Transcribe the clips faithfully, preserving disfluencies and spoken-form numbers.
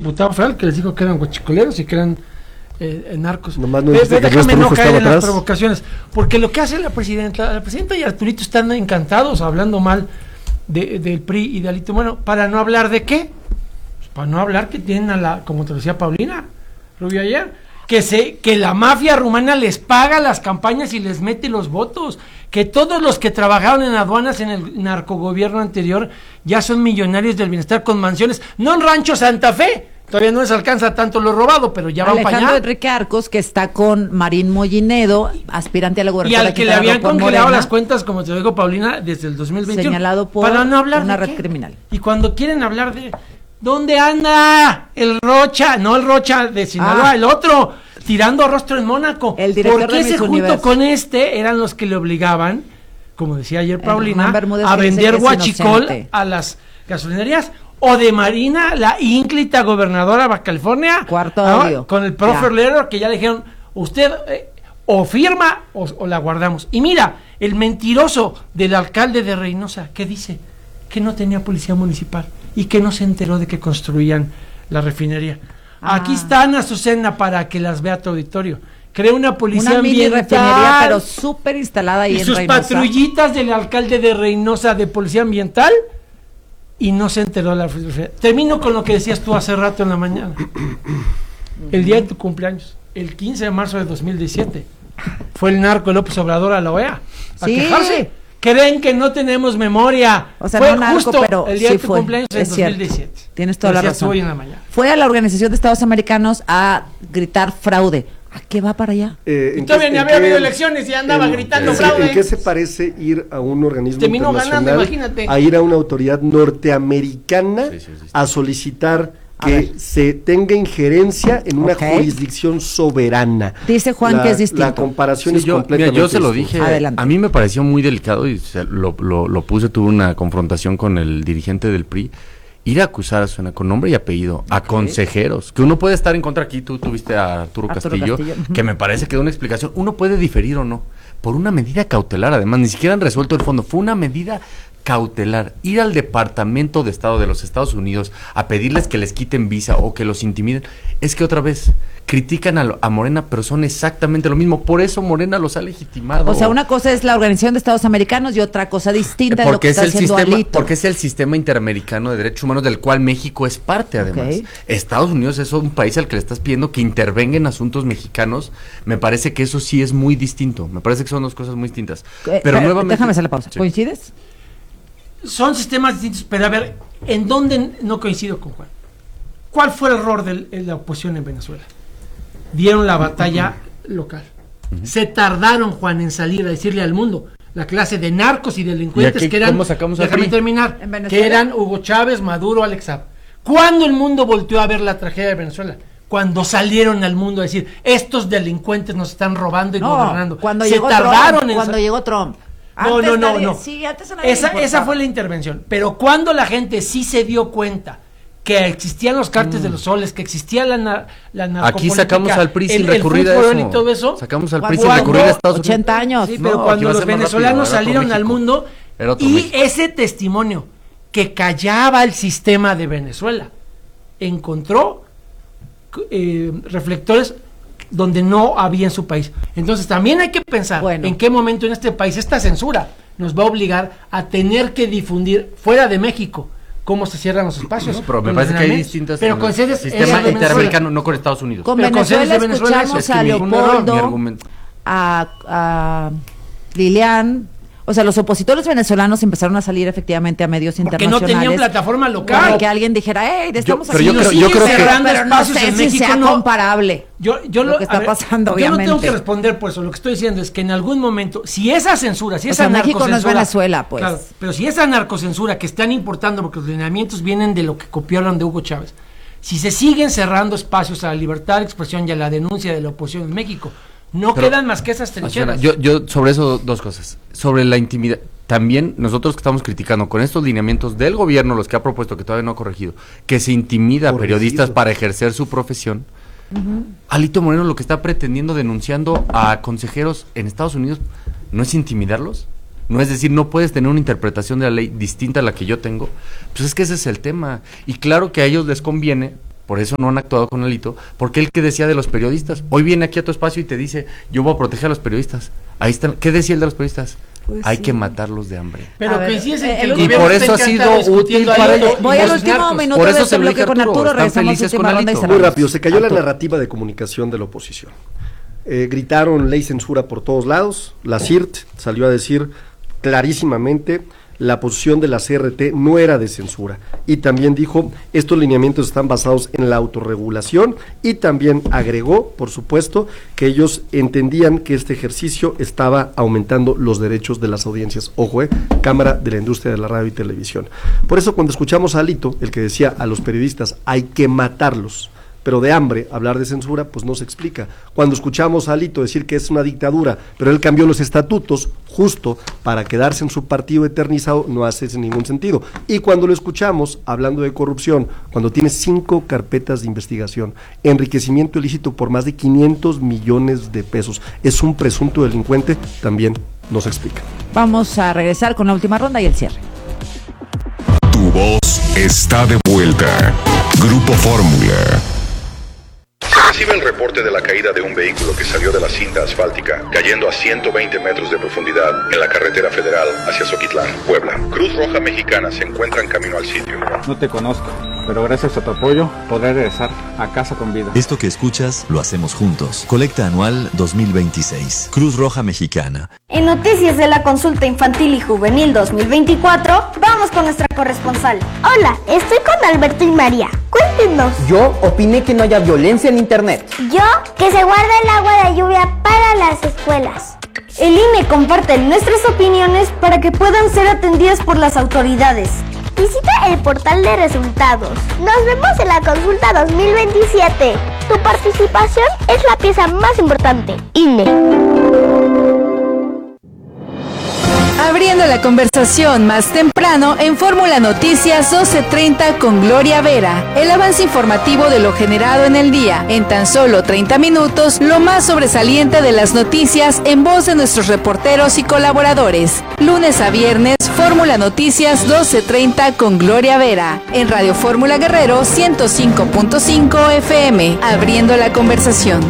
diputado federal que les dijo que eran huachicoleros y que eran eh, narcos. Nomás no Pero, dijiste que déjame nuestro no hijo caer en estaba las atrás. provocaciones, porque lo que hace la presidenta, la presidenta y Arturito están encantados hablando mal de, del P R I y de Alito. Bueno, ¿para no hablar de qué? Pues para no hablar que tienen a la, como te decía Paulina Rubio ayer, que se, que la mafia rumana les paga las campañas y les mete los votos, que todos los que trabajaron en aduanas en el narcogobierno anterior ya son millonarios del bienestar con mansiones, no en Rancho Santa Fe, todavía no les alcanza tanto lo robado, pero ya van para allá. Alejandro Enrique Arcos, que está con Marín Mollinedo, aspirante a la Y gubernatura. al que le habían congelado las cuentas, como te digo, Paulina, desde el dos mil veintiuno. Señalado por para no hablar una de red qué. criminal. Y cuando quieren hablar de ¿dónde anda el Rocha? No el Rocha de Sinaloa, Ah. el otro, tirando rostro en Mónaco. El director ¿Por qué de se Miss junto Universo? con este eran los que le obligaban, como decía ayer Paulina, Hernán Bermúdez, a que dice vender que es huachicol inocente. a las gasolinerías? O de Marina, la ínclita gobernadora de Baja California, Cuarto ah, audio. con el profe Ya. Lerner, que ya le dijeron, usted eh, o firma o, o la guardamos. Y mira, el mentiroso del alcalde de Reynosa, ¿qué dice? Que no tenía policía municipal y que no se enteró de que construían la refinería. Ah. Aquí están, Azucena, para que las vea tu auditorio. Crea una policía Una mini ambiental refinería, pero súper instalada ahí y en sus Reynosa. patrullitas del alcalde de Reynosa de policía ambiental, y no se enteró de la refinería. Termino con lo que decías tú hace rato en la mañana. El día de tu cumpleaños, el quince de marzo de dos mil diecisiete, fue el narco López Obrador a la O E A a Sí. quejarse. Creen que no tenemos memoria. O sea, fue no narco, justo pero el día sí de tu fue, cumpleaños en es cierto. dos mil diecisiete. Tienes toda la Decías tú razón. hoy en la mañana. Fue a la Organización de Estados Americanos a gritar fraude. ¿A qué va para allá? Eh, Y ¿en todavía qué- ni en había qué- habido elecciones y andaba en- gritando en- fraude. ¿En qué se parece ir a un organismo Terminó ganando, internacional imagínate. a ir a una autoridad norteamericana Sí, sí, sí, sí. a solicitar A que ver. se tenga injerencia en una Ok. jurisdicción soberana? Dice Juan La- que es distinto. La comparación Sí, es yo, mira, completamente yo se lo distinta. dije, Adelante. a mí me pareció muy delicado y se- lo, lo, lo puse, tuve una confrontación con el dirigente del P R I, ir a acusar a Azucena con nombre y apellido, a consejeros, que uno puede estar en contra aquí, tú tuviste a Arturo, Arturo Castillo, Castillo, ujú. que me parece que da una explicación, uno puede diferir o no, por una medida cautelar, además, ni siquiera han resuelto el fondo, fue una medida cautelar, ir al Departamento de Estado de los Estados Unidos a pedirles que les quiten visa o que los intimiden, es que otra vez critican a, lo- a Morena, pero son exactamente lo mismo, por eso Morena los ha legitimado. O sea, una cosa es la Organización de Estados Americanos y otra cosa distinta es lo que porque es está el haciendo sistema, Alito. porque es el sistema interamericano de derechos humanos del cual México es parte, además. Ok. Estados Unidos es un país al que le estás pidiendo que intervenga en asuntos mexicanos. Me parece que eso sí es muy distinto. Me parece que son dos cosas muy distintas. Eh, Pero nuevamente, déjame hacer la pausa. Sí. ¿Coincides? Son sistemas distintos, pero a ver, ¿en dónde no coincido con Juan? ¿Cuál fue el error de la oposición en Venezuela? Dieron la batalla local. Se tardaron, Juan, en salir a decirle al mundo la clase de narcos y delincuentes ¿Y aquí que eran, cómo sacamos al déjame P R I? terminar, ¿En Venezuela? que eran Hugo Chávez, Maduro, Alex Saab. ¿Cuándo el mundo volteó a ver la tragedia de Venezuela? Cuando salieron al mundo a decir, estos delincuentes nos están robando y No, gobernando. cuando Se llegó tardaron Trump. en Cuando sa- llegó Trump. no, Antes no, no, nadie- no. Sí, antes a nadie le Esa, importaba. esa fue la intervención. Pero cuando la gente sí se dio cuenta que existían los cárteles de los soles, que existía la, na- la aquí narcopolítica, sacamos al P R I sin el- el recurrir a fútbol eso. y todo eso. Sacamos al P R I Cuando- sin recurrir a Estados Unidos. ochenta años. Sí, No, pero aquí cuando va a los ser más venezolanos rápido, era salieron otro al México. mundo Era otro y México. ese testimonio que callaba el sistema de Venezuela encontró eh, reflectores donde no había en su país. Entonces también hay que pensar Bueno. en qué momento en este país esta censura nos va a obligar a tener que difundir fuera de México cómo se cierran los espacios. No, pero me con parece que hay ordenamientos. distintas. Pero con sedes sistema esas de Venezuela. interamericano, no con Estados Unidos. Con Pero con Venezuela sedes de Venezuela, escuchamos es que a ningún error, Leopoldo, mi argumento. a, a Lilian. O sea, los opositores venezolanos empezaron a salir efectivamente a medios Porque no internacionales. tenían plataforma local. Para que alguien dijera, hey, estamos pero yo haciendo creo- así". yo creo que- cerrando pero no espacios sé en si México, sea no. comparable. Yo, yo Lo que está a ver, pasando, yo obviamente. no tengo que responder por eso. Lo que estoy diciendo es que en algún momento, si esa censura, si O esa sea, México no es narcocensura- Venezuela, pues. Claro, pero si esa narcocensura que están importando, porque los lineamientos vienen de lo que copiaron de Hugo Chávez, si se siguen cerrando espacios a la libertad de expresión y a la denuncia de la oposición en México, no Pero, quedan más que esas Azucena, trincheras. yo, yo sobre eso dos cosas. Sobre la intimidad, también nosotros que estamos criticando con estos lineamientos del gobierno, los que ha propuesto, que todavía no ha corregido, que se intimida a Corregido. periodistas para ejercer su profesión. Alito Moreno lo que está pretendiendo, denunciando a consejeros en Estados Unidos, ¿no es intimidarlos? No es decir, no puedes tener una interpretación de la ley distinta a la que yo tengo. Pues es que ese es el tema. Y claro que a ellos les conviene por eso no han actuado con Alito, porque él que decía de los periodistas, hoy viene aquí a tu espacio y te dice, yo voy a proteger a los periodistas, ahí están, ¿qué decía el de los periodistas? Pues hay sí. que matarlos de hambre. Pero coincides en que el y por eso ha sido útil para ellos. Voy al último minuto de este bloque con Arturo, regresamos a última ronda y cerramos. Muy rápido, se cayó Arturo. La narrativa de comunicación de la oposición. Eh, gritaron ley censura por todos lados, la C I R T salió a decir clarísimamente la posición de la C R T no era de censura, y también dijo estos lineamientos están basados en la autorregulación, y también agregó, por supuesto, que ellos entendían que este ejercicio estaba aumentando los derechos de las audiencias. Ojo, eh, Cámara de la Industria de la Radio y Televisión. Por eso cuando escuchamos a Alito, el que decía a los periodistas hay que matarlos, pero de hambre, hablar de censura, pues no se explica. Cuando escuchamos a Alito decir que es una dictadura, pero él cambió los estatutos justo para quedarse en su partido eternizado, no hace ningún sentido. Y cuando lo escuchamos hablando de corrupción, cuando tiene cinco carpetas de investigación, enriquecimiento ilícito por más de quinientos millones de pesos, es un presunto delincuente, también no se explica. Vamos a regresar con la última ronda y el cierre. Tu voz está de vuelta. Grupo Fórmula. Se recibe el reporte de la caída de un vehículo que salió de la cinta asfáltica, cayendo a ciento veinte metros de profundidad en la carretera federal hacia Zoquitlán, Puebla. Cruz Roja Mexicana se encuentra en camino al sitio. No te conozco, pero gracias a tu apoyo podré regresar a casa con vida. Esto que escuchas lo hacemos juntos. Colecta anual dos mil veintiséis. Cruz Roja Mexicana. En noticias de la consulta infantil y juvenil dos mil veinticuatro, vamos con nuestra corresponsal. Hola, estoy con Alberto y María. Cuéntenos. Yo opiné que no haya violencia en internet. Yo, que se guarde el agua de lluvia para las escuelas. El I N E comparte nuestras opiniones para que puedan ser atendidas por las autoridades. Visita el portal de resultados. Nos vemos en la consulta dos mil veintisiete. Tu participación es la pieza más importante. I N E. Abriendo la conversación más temprano en Fórmula Noticias doce treinta con Gloria Vera. El avance informativo de lo generado en el día. En tan solo treinta minutos, lo más sobresaliente de las noticias en voz de nuestros reporteros y colaboradores. Lunes a viernes, Fórmula Noticias doce treinta con Gloria Vera. En Radio Fórmula Guerrero ciento cinco punto cinco F M. Abriendo la conversación.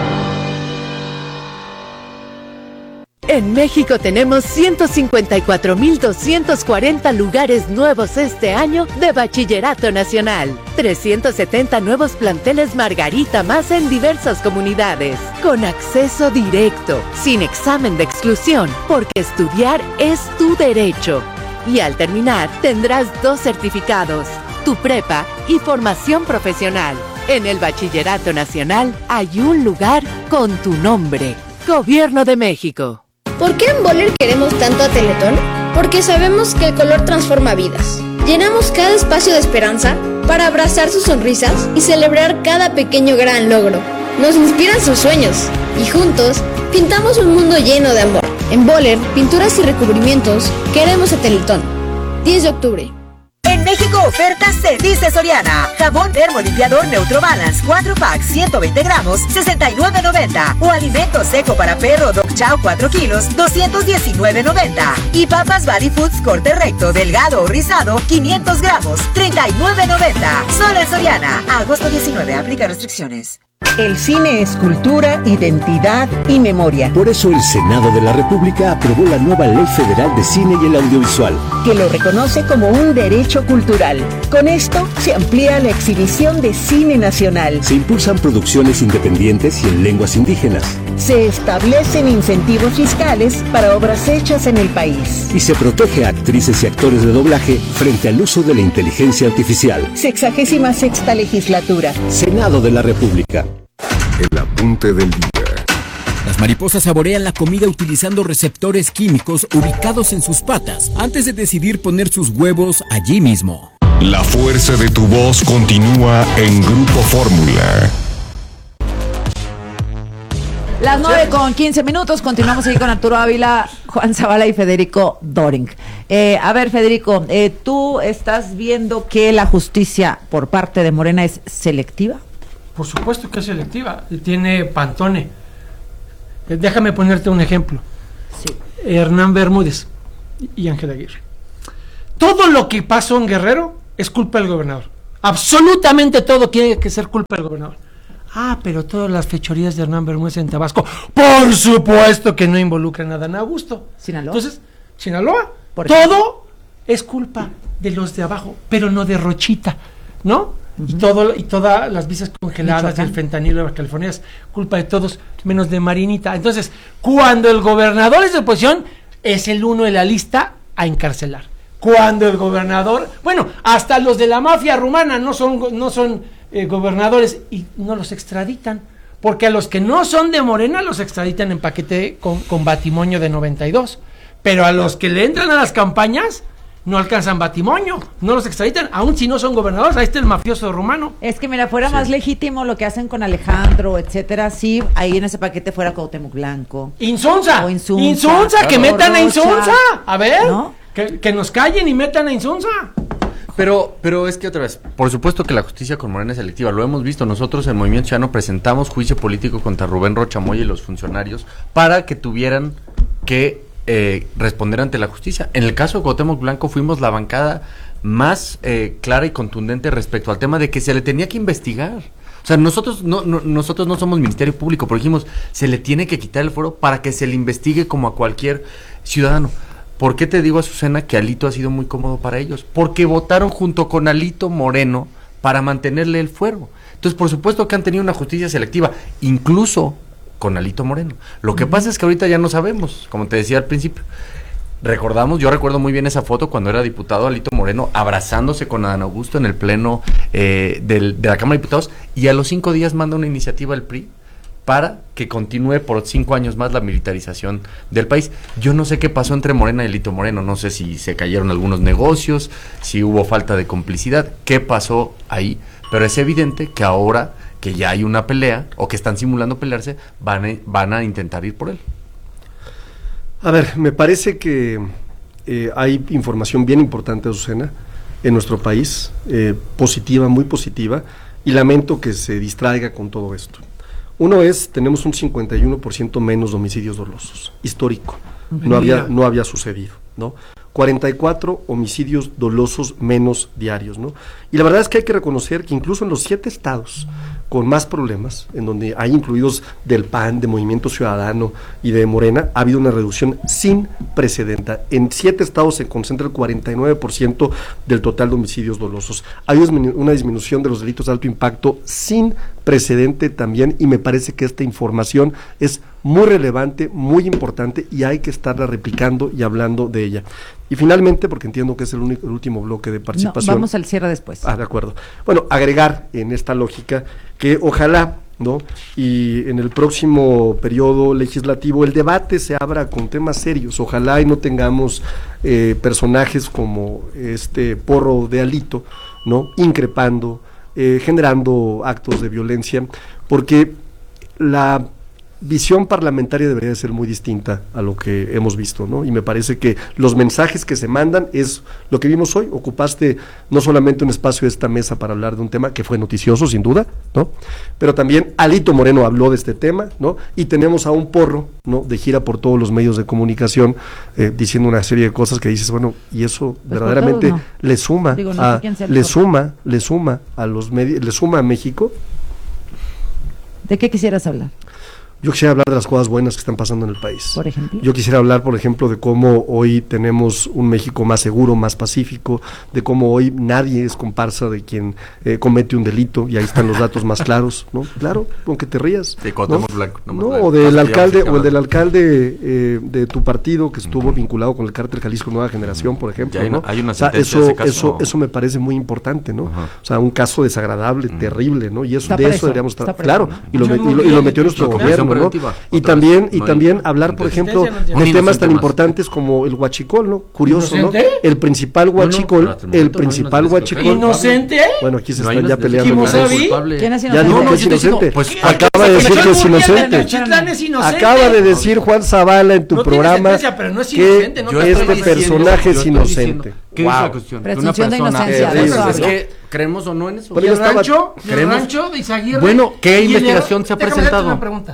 En México tenemos ciento cincuenta y cuatro mil doscientos cuarenta lugares nuevos este año de Bachillerato Nacional. trescientos setenta nuevos planteles Margarita más en diversas comunidades. Con acceso directo, sin examen de exclusión, porque estudiar es tu derecho. Y al terminar tendrás dos certificados, tu prepa y formación profesional. En el Bachillerato Nacional hay un lugar con tu nombre. Gobierno de México. ¿Por qué en Boller queremos tanto a Teletón? Porque sabemos que el color transforma vidas. Llenamos cada espacio de esperanza para abrazar sus sonrisas y celebrar cada pequeño gran logro. Nos inspiran sus sueños y juntos pintamos un mundo lleno de amor. En Boller, pinturas y recubrimientos, queremos a Teletón. diez de octubre. En México, ofertas se dice Soriana. Jabón termolimpiador Neutro Balance cuatro pack ciento veinte gramos, sesenta y nueve noventa. O alimento seco para perro Dog Chow cuatro kilos, doscientos diecinueve noventa. Y papas Body Foods corte recto, delgado o rizado, quinientos gramos, treinta y nueve noventa. Solo en Soriana. Agosto diecinueve, aplica restricciones. El cine es cultura, identidad y memoria. Por eso el Senado de la República aprobó la nueva Ley Federal de Cine y el Audiovisual, que lo reconoce como un derecho cultural. Con esto se amplía la exhibición de cine nacional. Se impulsan producciones independientes y en lenguas indígenas. Se establecen incentivos fiscales para obras hechas en el país. Y se protege a actrices y actores de doblaje frente al uso de la inteligencia artificial. Sexagésima sexta legislatura. Senado de la República. El apunte del día. Las mariposas saborean la comida utilizando receptores químicos ubicados en sus patas antes de decidir poner sus huevos allí mismo. La fuerza de tu voz continúa en Grupo Fórmula. Las nueve con quince minutos, continuamos aquí con Arturo Ávila, Juan Zavala y Federico Doring. Eh, a ver, Federico, eh, ¿tú estás viendo que la justicia por parte de Morena es selectiva? Por supuesto que es selectiva, tiene Pantone. Déjame ponerte un ejemplo. Sí. Hernán Bermúdez y Ángel Aguirre. Todo lo que pasó en Guerrero es culpa del gobernador. Absolutamente todo tiene que ser culpa del gobernador. Ah, pero todas las fechorías de Hernán Bermúdez en Tabasco, por supuesto que no involucran a Dan Augusto. Sinaloa. Entonces, Sinaloa, Por todo es culpa de los de abajo, pero no de Rochita, ¿no? Uh-huh. Y todo y todas las visas congeladas y el fentanilo de Baja California es culpa de todos, menos de Marinita. Entonces, cuando el gobernador es de oposición, es el uno de la lista a encarcelar. Cuando el gobernador, bueno, hasta los de la mafia rumana no son, no son eh, gobernadores y no los extraditan, porque a los que no son de Morena los extraditan en paquete con, con batimonio de noventa y dos, pero a los que le entran a las campañas no alcanzan batimonio, no los extraditan, aun si no son gobernadores. Ahí está el mafioso rumano. Es que mira, fuera Sí. más legítimo lo que hacen con Alejandro, etcétera, sí, ahí en ese paquete fuera Cuauhtémoc Blanco. Insunza, O Insunza, Insunza, que claro. metan a Insunza, Rocha, a ver, ¿no? que, que nos callen y metan a Insunza. Pero, pero es que otra vez, por supuesto que la justicia con Morena es selectiva, lo hemos visto. Nosotros en Movimiento Ciudadano presentamos juicio político contra Rubén Rocha Moya y los funcionarios para que tuvieran que eh, responder ante la justicia. En el caso de Cuauhtémoc Blanco fuimos la bancada más eh, clara y contundente respecto al tema de que se le tenía que investigar. O sea, nosotros no, no, nosotros no somos Ministerio Público, pero dijimos, se le tiene que quitar el fuero para que se le investigue como a cualquier ciudadano. ¿Por qué te digo, Azucena, que Alito ha sido muy cómodo para ellos? Porque votaron junto con Alito Moreno para mantenerle el fuero. Entonces, por supuesto que han tenido una justicia selectiva, incluso con Alito Moreno. Lo que uh-huh. pasa es que ahorita ya no sabemos, como te decía al principio. Recordamos, yo recuerdo muy bien esa foto cuando era diputado Alito Moreno abrazándose con Adán Augusto en el pleno eh, del, de la Cámara de Diputados, y a los cinco días manda una iniciativa al P R I para que continúe por cinco años más la militarización del país. Yo no sé qué pasó entre Morena y Alito Moreno, no sé si se cayeron algunos negocios, si hubo falta de complicidad, qué pasó ahí, pero es evidente que ahora que ya hay una pelea, o que están simulando pelearse, van a, van a intentar ir por él. A ver, me parece que eh, hay información bien importante, Azucena, en nuestro país, eh, positiva, muy positiva, y lamento que se distraiga con todo esto. Uno es, tenemos un cincuenta y uno por ciento menos de homicidios dolosos, histórico, no había, no había sucedido, ¿no? cuarenta y cuatro homicidios dolosos menos diarios, ¿no? Y la verdad es que hay que reconocer que incluso en los siete estados con más problemas, en donde hay incluidos del P A N, de Movimiento Ciudadano y de Morena, ha habido una reducción sin precedente. En siete estados se concentra el cuarenta y nueve por ciento del total de homicidios dolosos. Hay una disminución de los delitos de alto impacto sin precedente también, y me parece que esta información es muy relevante, muy importante, y hay que estarla replicando y hablando de ella. Y finalmente, porque entiendo que es el, único, el último bloque de participación. No, vamos al cierre después. Ah, de acuerdo. Bueno, agregar en esta lógica que ojalá, ¿no? Y en el próximo periodo legislativo el debate se abra con temas serios. Ojalá y no tengamos eh, personajes como este Porro de Alito, ¿no? Increpando, eh, generando actos de violencia, porque la visión parlamentaria debería de ser muy distinta a lo que hemos visto, ¿no? Y me parece que los mensajes que se mandan es lo que vimos hoy. Ocupaste no solamente un espacio de esta mesa para hablar de un tema que fue noticioso, sin duda, ¿no? Pero también Alito Moreno habló de este tema, ¿no? Y tenemos a un Porro, ¿no? De gira por todos los medios de comunicación, eh, diciendo una serie de cosas que dices, bueno, y eso pues verdaderamente todos, no. le suma, Digo, no a, sé le suma, le suma a los medios, le suma a México. ¿De qué quisieras hablar? Yo quisiera hablar de las cosas buenas que están pasando en el país. Por ejemplo. Yo quisiera hablar, por ejemplo, de cómo hoy tenemos un México más seguro, más pacífico, de cómo hoy nadie es comparsa de quien eh, comete un delito, y ahí están los datos más claros, ¿no? Claro, aunque te rías. Sí, Cuauhtémoc Blanco. No, no o del alcalde, o el del alcalde eh, de tu partido que estuvo uh-huh. vinculado con el cártel Jalisco Nueva Generación, por ejemplo. Hay, ¿no? hay una o sea, sentencia eso, de ese caso, eso, ¿no? eso me parece muy importante, ¿no? Uh-huh. O sea, un caso desagradable, uh-huh. terrible, ¿no? Y eso, de preso, eso deberíamos estar. Preso, claro, ¿no? y lo, y, lo, y lo metió nuestro gobierno, ¿no? Y también, y también hablar, por ejemplo, de temas tan importantes como el huachicol, ¿no? Curioso, ¿no? El principal huachicol, el principal huachicol. ¿Inocente? Bueno, aquí se están ya peleando. ¿Quién es inocente? Ya dijo que es inocente. Acaba de decir que es inocente. Acaba de decir Juan Zavala en tu programa que este personaje es inocente. ¿Qué es la cuestión? Presunción de inocencia. Es que creemos o no en eso. ¿Y el rancho? ¿El rancho de Izaguirre? Bueno, ¿qué investigación se ha presentado? Una pregunta.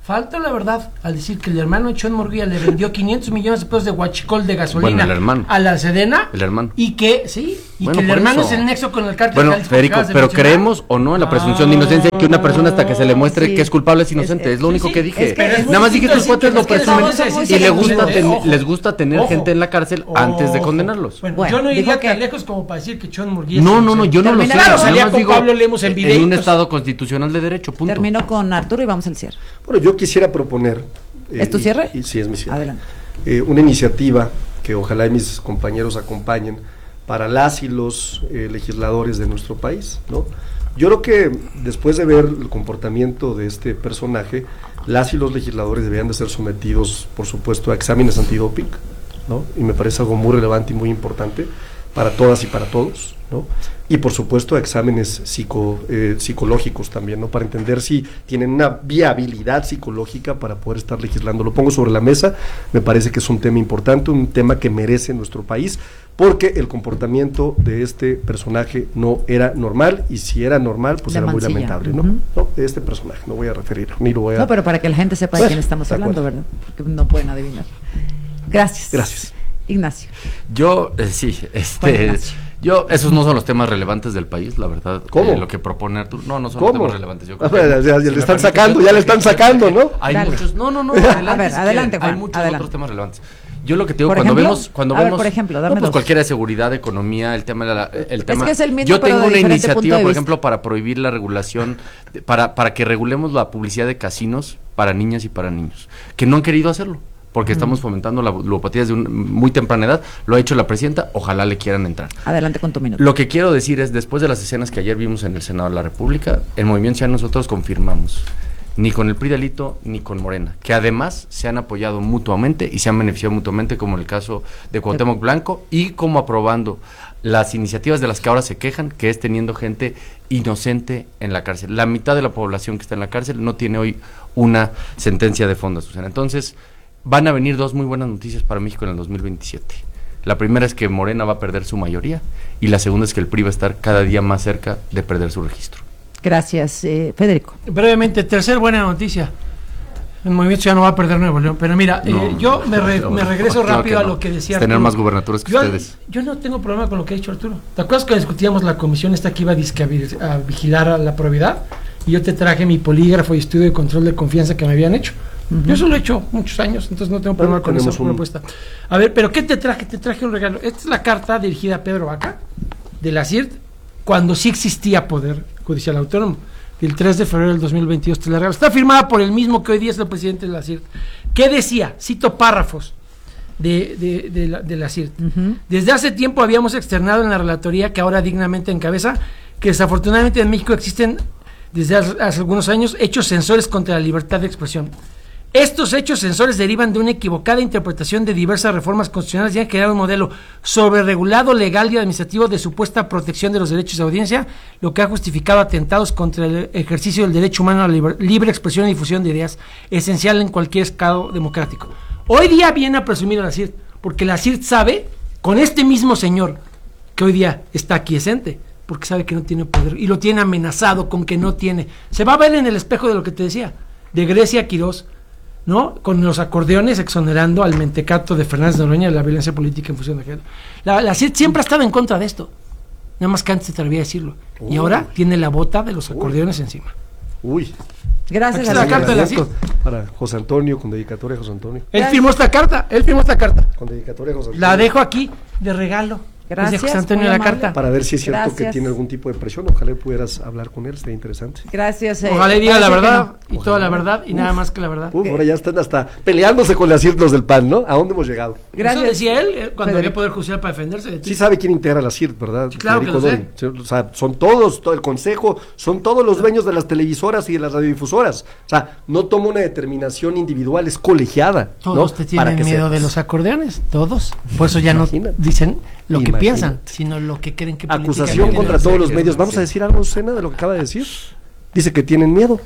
Falta la verdad al decir que el hermano de Chon Murguía le vendió quinientos millones de pesos de huachicol de gasolina Bueno, el hermano. a la Sedena. El hermano. Y que, sí, y Bueno, que el por hermano eso. es el nexo con el cártel. Bueno, Jalisco que Federico, acabas de pero mencionar. creemos o no en la presunción de inocencia que una persona hasta que se le muestre sí. que es culpable es inocente, es, Es- lo único sí, que sí, dije. es que es Nada más dije que muy estos cuates lo distinto, es que presumen estamos- estamos y le gusta diciendo, ten- ojo, les gusta tener ojo. gente en la cárcel antes de Ojo. condenarlos. Bueno, Bueno, yo no dijo iría que- tan lejos como para decir que Chon Murguía No, es no, no, yo no lo sé. Termina- Claro, Nada salía más con digo, Pablo Lemos en en un videitos. estado constitucional de derecho, punto. Termino con Arturo y vamos al cierre. Bueno, yo quisiera proponer... eh, ¿Es tu cierre? y- y sí, es mi cierre. Adelante. Eh, una iniciativa que ojalá y mis compañeros acompañen para las y los eh, legisladores de nuestro país, ¿no? Yo creo que después de ver el comportamiento de este personaje, las y los legisladores deberían de ser sometidos, por supuesto, a exámenes antidoping, ¿no? Y me parece algo muy relevante y muy importante para todas y para todos, ¿no? Y por supuesto a exámenes psico, eh, psicológicos también, ¿no? Para entender si tienen una viabilidad psicológica para poder estar legislando. Lo pongo sobre la mesa, me parece que es un tema importante, un tema que merece nuestro país, porque el comportamiento de este personaje no era normal, y si era normal, pues De era muy Mancilla. lamentable, ¿no? Ujú. No, de este personaje, no voy a referir, ni lo voy a... No, pero para que la gente sepa de Bueno, quién estamos de hablando, acuerdo. ¿verdad? Porque no pueden adivinar. Gracias. Gracias. Ignacio. Yo, eh, sí, Juan este, Ignacio. yo, esos no son los temas relevantes del país, la verdad. ¿Cómo? eh, lo que propone Arturo, no, no son los ¿Cómo? temas relevantes. Yo creo Ah, ya, que- ya, ya si le me están permite, sacando, yo- ya le están sacando, ¿no? Hay Dale. muchos, no, no, no, A ver, adelante, si adelante, quieren. Hay Juan, muchos adelante. otros temas relevantes. Yo lo que te digo, ¿Por cuando ejemplo? vemos, cuando A ver, vemos, por ejemplo, no, dame pues dos. cualquiera de seguridad, economía, el tema de la, el Es tema. que es el mismo, yo pero tengo de una diferente punto iniciativa, de por vista. ejemplo, para prohibir la regulación, de- para, para que regulemos la publicidad de casinos para niñas y para niños, que no han querido hacerlo, porque estamos fomentando la ludopatía desde una muy temprana edad. Lo ha hecho la presidenta, ojalá le quieran entrar. Adelante con tu minuto. Lo que quiero decir es, después de las escenas que ayer vimos en el Senado de la República, en Movimiento Ciudadano nosotros confirmamos, ni con el P R I de Alito, ni con Morena, que además se han apoyado mutuamente y se han beneficiado mutuamente, como en el caso de Cuauhtémoc Blanco, y como aprobando las iniciativas de las que ahora se quejan, que es teniendo gente inocente en la cárcel. La mitad de la población que está en la cárcel no tiene hoy una sentencia de fondo, Susana. Entonces, van a venir dos muy buenas noticias para México en el dos mil veintisiete. La primera es que Morena va a perder su mayoría, y la segunda es que el P R I va a estar cada día más cerca de perder su registro. Gracias, eh, Federico. Brevemente, tercer buena noticia. El Movimiento ya no va a perder Nuevo León. Pero mira, No, eh, yo me, re- no, me no, regreso claro rápido que a no. lo que decía Es tener Arturo. más gubernaturas que yo, ustedes. Yo no tengo problema con lo que ha dicho Arturo. ¿Te acuerdas que discutíamos la comisión esta que iba a, disque a vi- a vigilar a la probidad? Y yo te traje mi polígrafo y estudio de control de confianza que me habían hecho. Yo eso lo he hecho muchos años, entonces no tengo problema con esa tenemos un- propuesta. A ver, pero ¿qué te traje? Te traje un regalo. Esta es la carta dirigida a Pedro Vaca, de la C I R T, cuando sí existía Poder Judicial Autónomo, el tres de febrero del dos mil veintidós. Te la regalo. Está firmada por el mismo que hoy día es el presidente de la C I R T. ¿Qué decía? Cito párrafos de, de, de la, de la C I R T. Ujú. Desde hace tiempo habíamos externado en la relatoría que ahora dignamente encabeza que desafortunadamente en México existen desde hace, hace algunos años hechos censores contra la libertad de expresión. Estos hechos censores derivan de una equivocada interpretación de diversas reformas constitucionales y han creado un modelo sobreregulado legal y administrativo de supuesta protección de los derechos de audiencia, lo que ha justificado atentados contra el ejercicio del derecho humano a la liber- libre expresión y difusión de ideas, esencial en cualquier estado democrático. Hoy día viene a presumir a la C I R T, porque la C I R T sabe, con este mismo señor que hoy día está aquiescente, porque sabe que no tiene poder y lo tiene amenazado con que no tiene. Se va a ver en el espejo de lo que te decía, de Grecia a Quirós, ¿no? Con los acordeones exonerando al mentecato de Fernández Noroña de la violencia política en función de género. La, la C I R T siempre ha estado en contra de esto, nada más que antes se atrevía a decirlo. Y Uy. ahora tiene la bota de los acordeones encima. Uy. Gracias Aquí a está la la carta de la C I R T. Para José Antonio, con dedicatoria a José Antonio. Él firmó esta carta, él firmó esta carta. Con dedicatoria a José Antonio. La dejo aquí de regalo. Gracias, Dice José Antonio muy la amable. carta. Para ver si es cierto Gracias. que tiene algún tipo de presión. Ojalá pudieras hablar con él, sería interesante. Gracias. eh, Ojalá y diga la parece que verdad no. y toda la verdad y nada más que la verdad. Uf, ahora ya están hasta peleándose con las C I R T los del P A N, ¿no? ¿A dónde hemos llegado? Eso decía él eh, cuando Federico. había poder judicial para defenderse de ti. Sí sabe quién integra la C I R T, ¿verdad? claro que lo sé. Dorin. Sí, o sea, son todos, todo el consejo, son todos los dueños de las televisoras y de las radiodifusoras. O sea, no toma una determinación individual, es colegiada. Todos ¿no? te tienen Para que miedo sepas. de los acordeones, todos. Por eso ya Imagínate. no dicen lo que Imagínate. piensan, sino lo que creen que Acusación políticamente contra deben todos hacer. los medios. ¿Vamos a decir algo, Sena, de lo que acaba de decir? Dice que tienen miedo.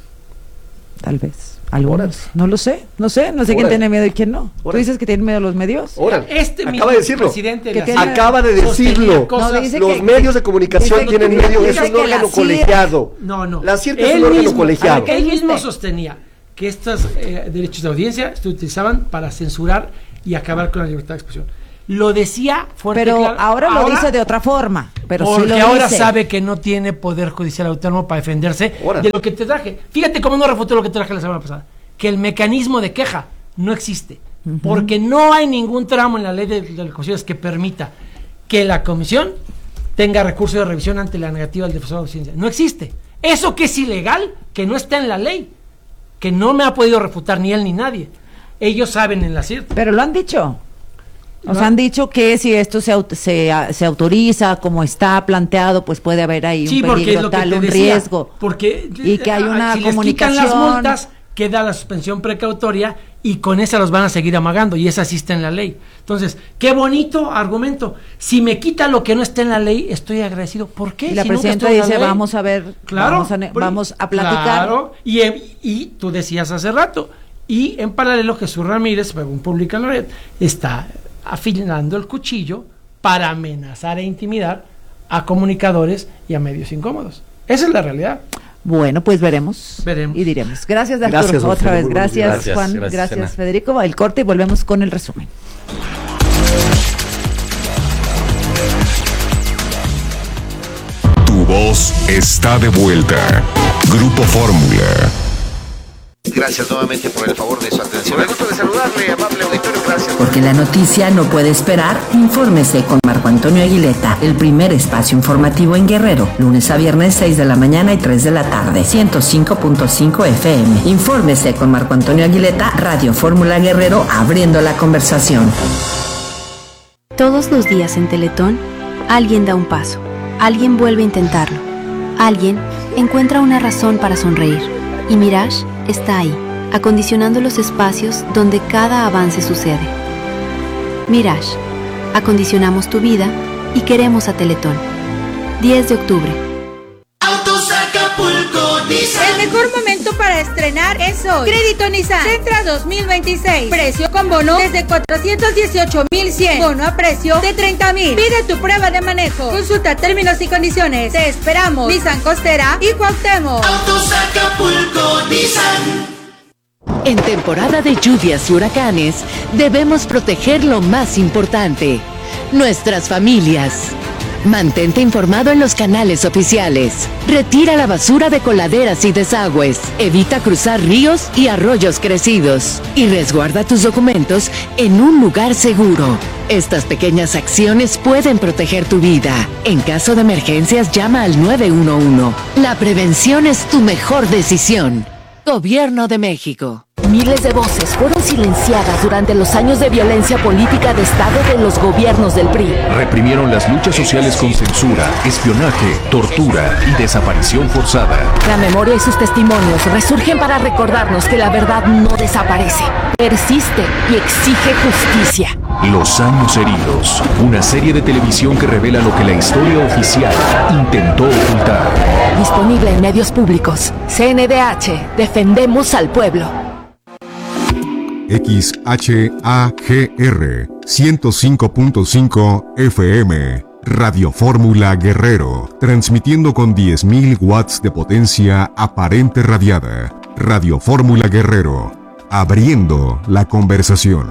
Tal vez. Algunos. Órale. No lo sé. No sé. No sé quién Órale. tiene miedo y quién no. ¿Tú Órale. dices que tienen miedo los medios? Ahora, Este mismo acaba de decirlo. presidente de Que la tiene- C I R T Acaba de sostenía decirlo. cosas- No, dice Los que- medios de comunicación dice que- tienen medio, dice es un que la órgano C I R T colegiado. No, no. La C I R T es Él un órgano mismo- colegiado. a ver, él mismo dijiste? sostenía que estos eh, derechos de audiencia se utilizaban para censurar y acabar con la libertad de expresión. Lo decía fuerte. Pero claro. ahora lo ahora, dice de otra forma. Pero porque sí lo ahora dice. sabe que no tiene poder judicial autónomo para defenderse ahora. de lo que te traje. Fíjate cómo no refutó lo que te traje la semana pasada. Que el mecanismo de queja no existe. Uh-huh. Porque no hay ningún tramo en la ley de, de las comisiones que permita que la comisión tenga recurso de revisión ante la negativa del defensor de audiencia. No existe. Eso que es ilegal, que no está en la ley, que no me ha podido refutar ni él ni nadie. Ellos saben en la C I R T. Pero lo han dicho. Nos ¿no? han dicho que si esto se, se, se autoriza como está planteado, pues puede haber ahí sí, un peligro porque tal, un decía, riesgo. Porque y que hay una si comunicación. Les quitan las multas, queda la suspensión precautoria y con esa los van a seguir amagando y esa sí está en la ley. Entonces, qué bonito argumento. Si me quita lo que no está en la ley, estoy agradecido. ¿Por qué? Y la si presidenta dice, vamos a ver, claro, vamos, a, vamos a platicar. Claro, y, y tú decías hace rato, y en paralelo Jesús Ramírez, según publica Loret, está afilando el cuchillo para amenazar e intimidar a comunicadores y a medios incómodos. Esa es la realidad. Bueno, pues veremos, veremos. y diremos. Gracias, Arturo, gracias, otra vez. Gracias, gracias, Juan. Gracias, gracias Federico. El corte y volvemos con el resumen. Tu voz está de vuelta. Grupo Fórmula. Gracias nuevamente por el favor de su atención. Me gusto de saludarle, amable auditorio, gracias. Porque la noticia no puede esperar, infórmese con Marco Antonio Aguileta, el primer espacio informativo en Guerrero, lunes a viernes seis de la mañana y tres de la tarde, ciento cinco punto cinco F M. Infórmese con Marco Antonio Aguileta, Radio Fórmula Guerrero, abriendo la conversación. Todos los días en Teletón, alguien da un paso, alguien vuelve a intentarlo, alguien encuentra una razón para sonreír. Y Mirage está ahí, acondicionando los espacios donde cada avance sucede. Mirage, acondicionamos tu vida y queremos a Teletón. diez de octubre. Autos Acapulco Nissan. El mejor momento para estrenar es hoy. Crédito Nissan Sentra dos mil veintiséis. Precio con bono desde cuatrocientos dieciocho mil cien. Bono a precio de treinta mil. Pide tu prueba de manejo. Consulta términos y condiciones. Te esperamos. Nissan Costera y Cuauhtémoc. Autos Acapulco Nissan. En temporada de lluvias y huracanes, debemos proteger lo más importante, nuestras familias. Mantente informado en los canales oficiales. Retira la basura de coladeras y desagües. Evita cruzar ríos y arroyos crecidos. Y resguarda tus documentos en un lugar seguro. Estas pequeñas acciones pueden proteger tu vida. En caso de emergencias, llama al nueve uno uno. La prevención es tu mejor decisión. Gobierno de México. Miles de voces fueron silenciadas durante los años de violencia política de Estado de los gobiernos del P R I. Reprimieron las luchas sociales con censura, espionaje, tortura y desaparición forzada. La memoria y sus testimonios resurgen para recordarnos que la verdad no desaparece, persiste y exige justicia. Los años heridos, una serie de televisión que revela lo que la historia oficial intentó ocultar. Disponible en medios públicos. C N D H, defendemos al pueblo. X H A G R ciento cinco punto cinco F M, Radio Fórmula Guerrero, transmitiendo con diez mil watts de potencia aparente radiada. Radio Fórmula Guerrero, abriendo la conversación.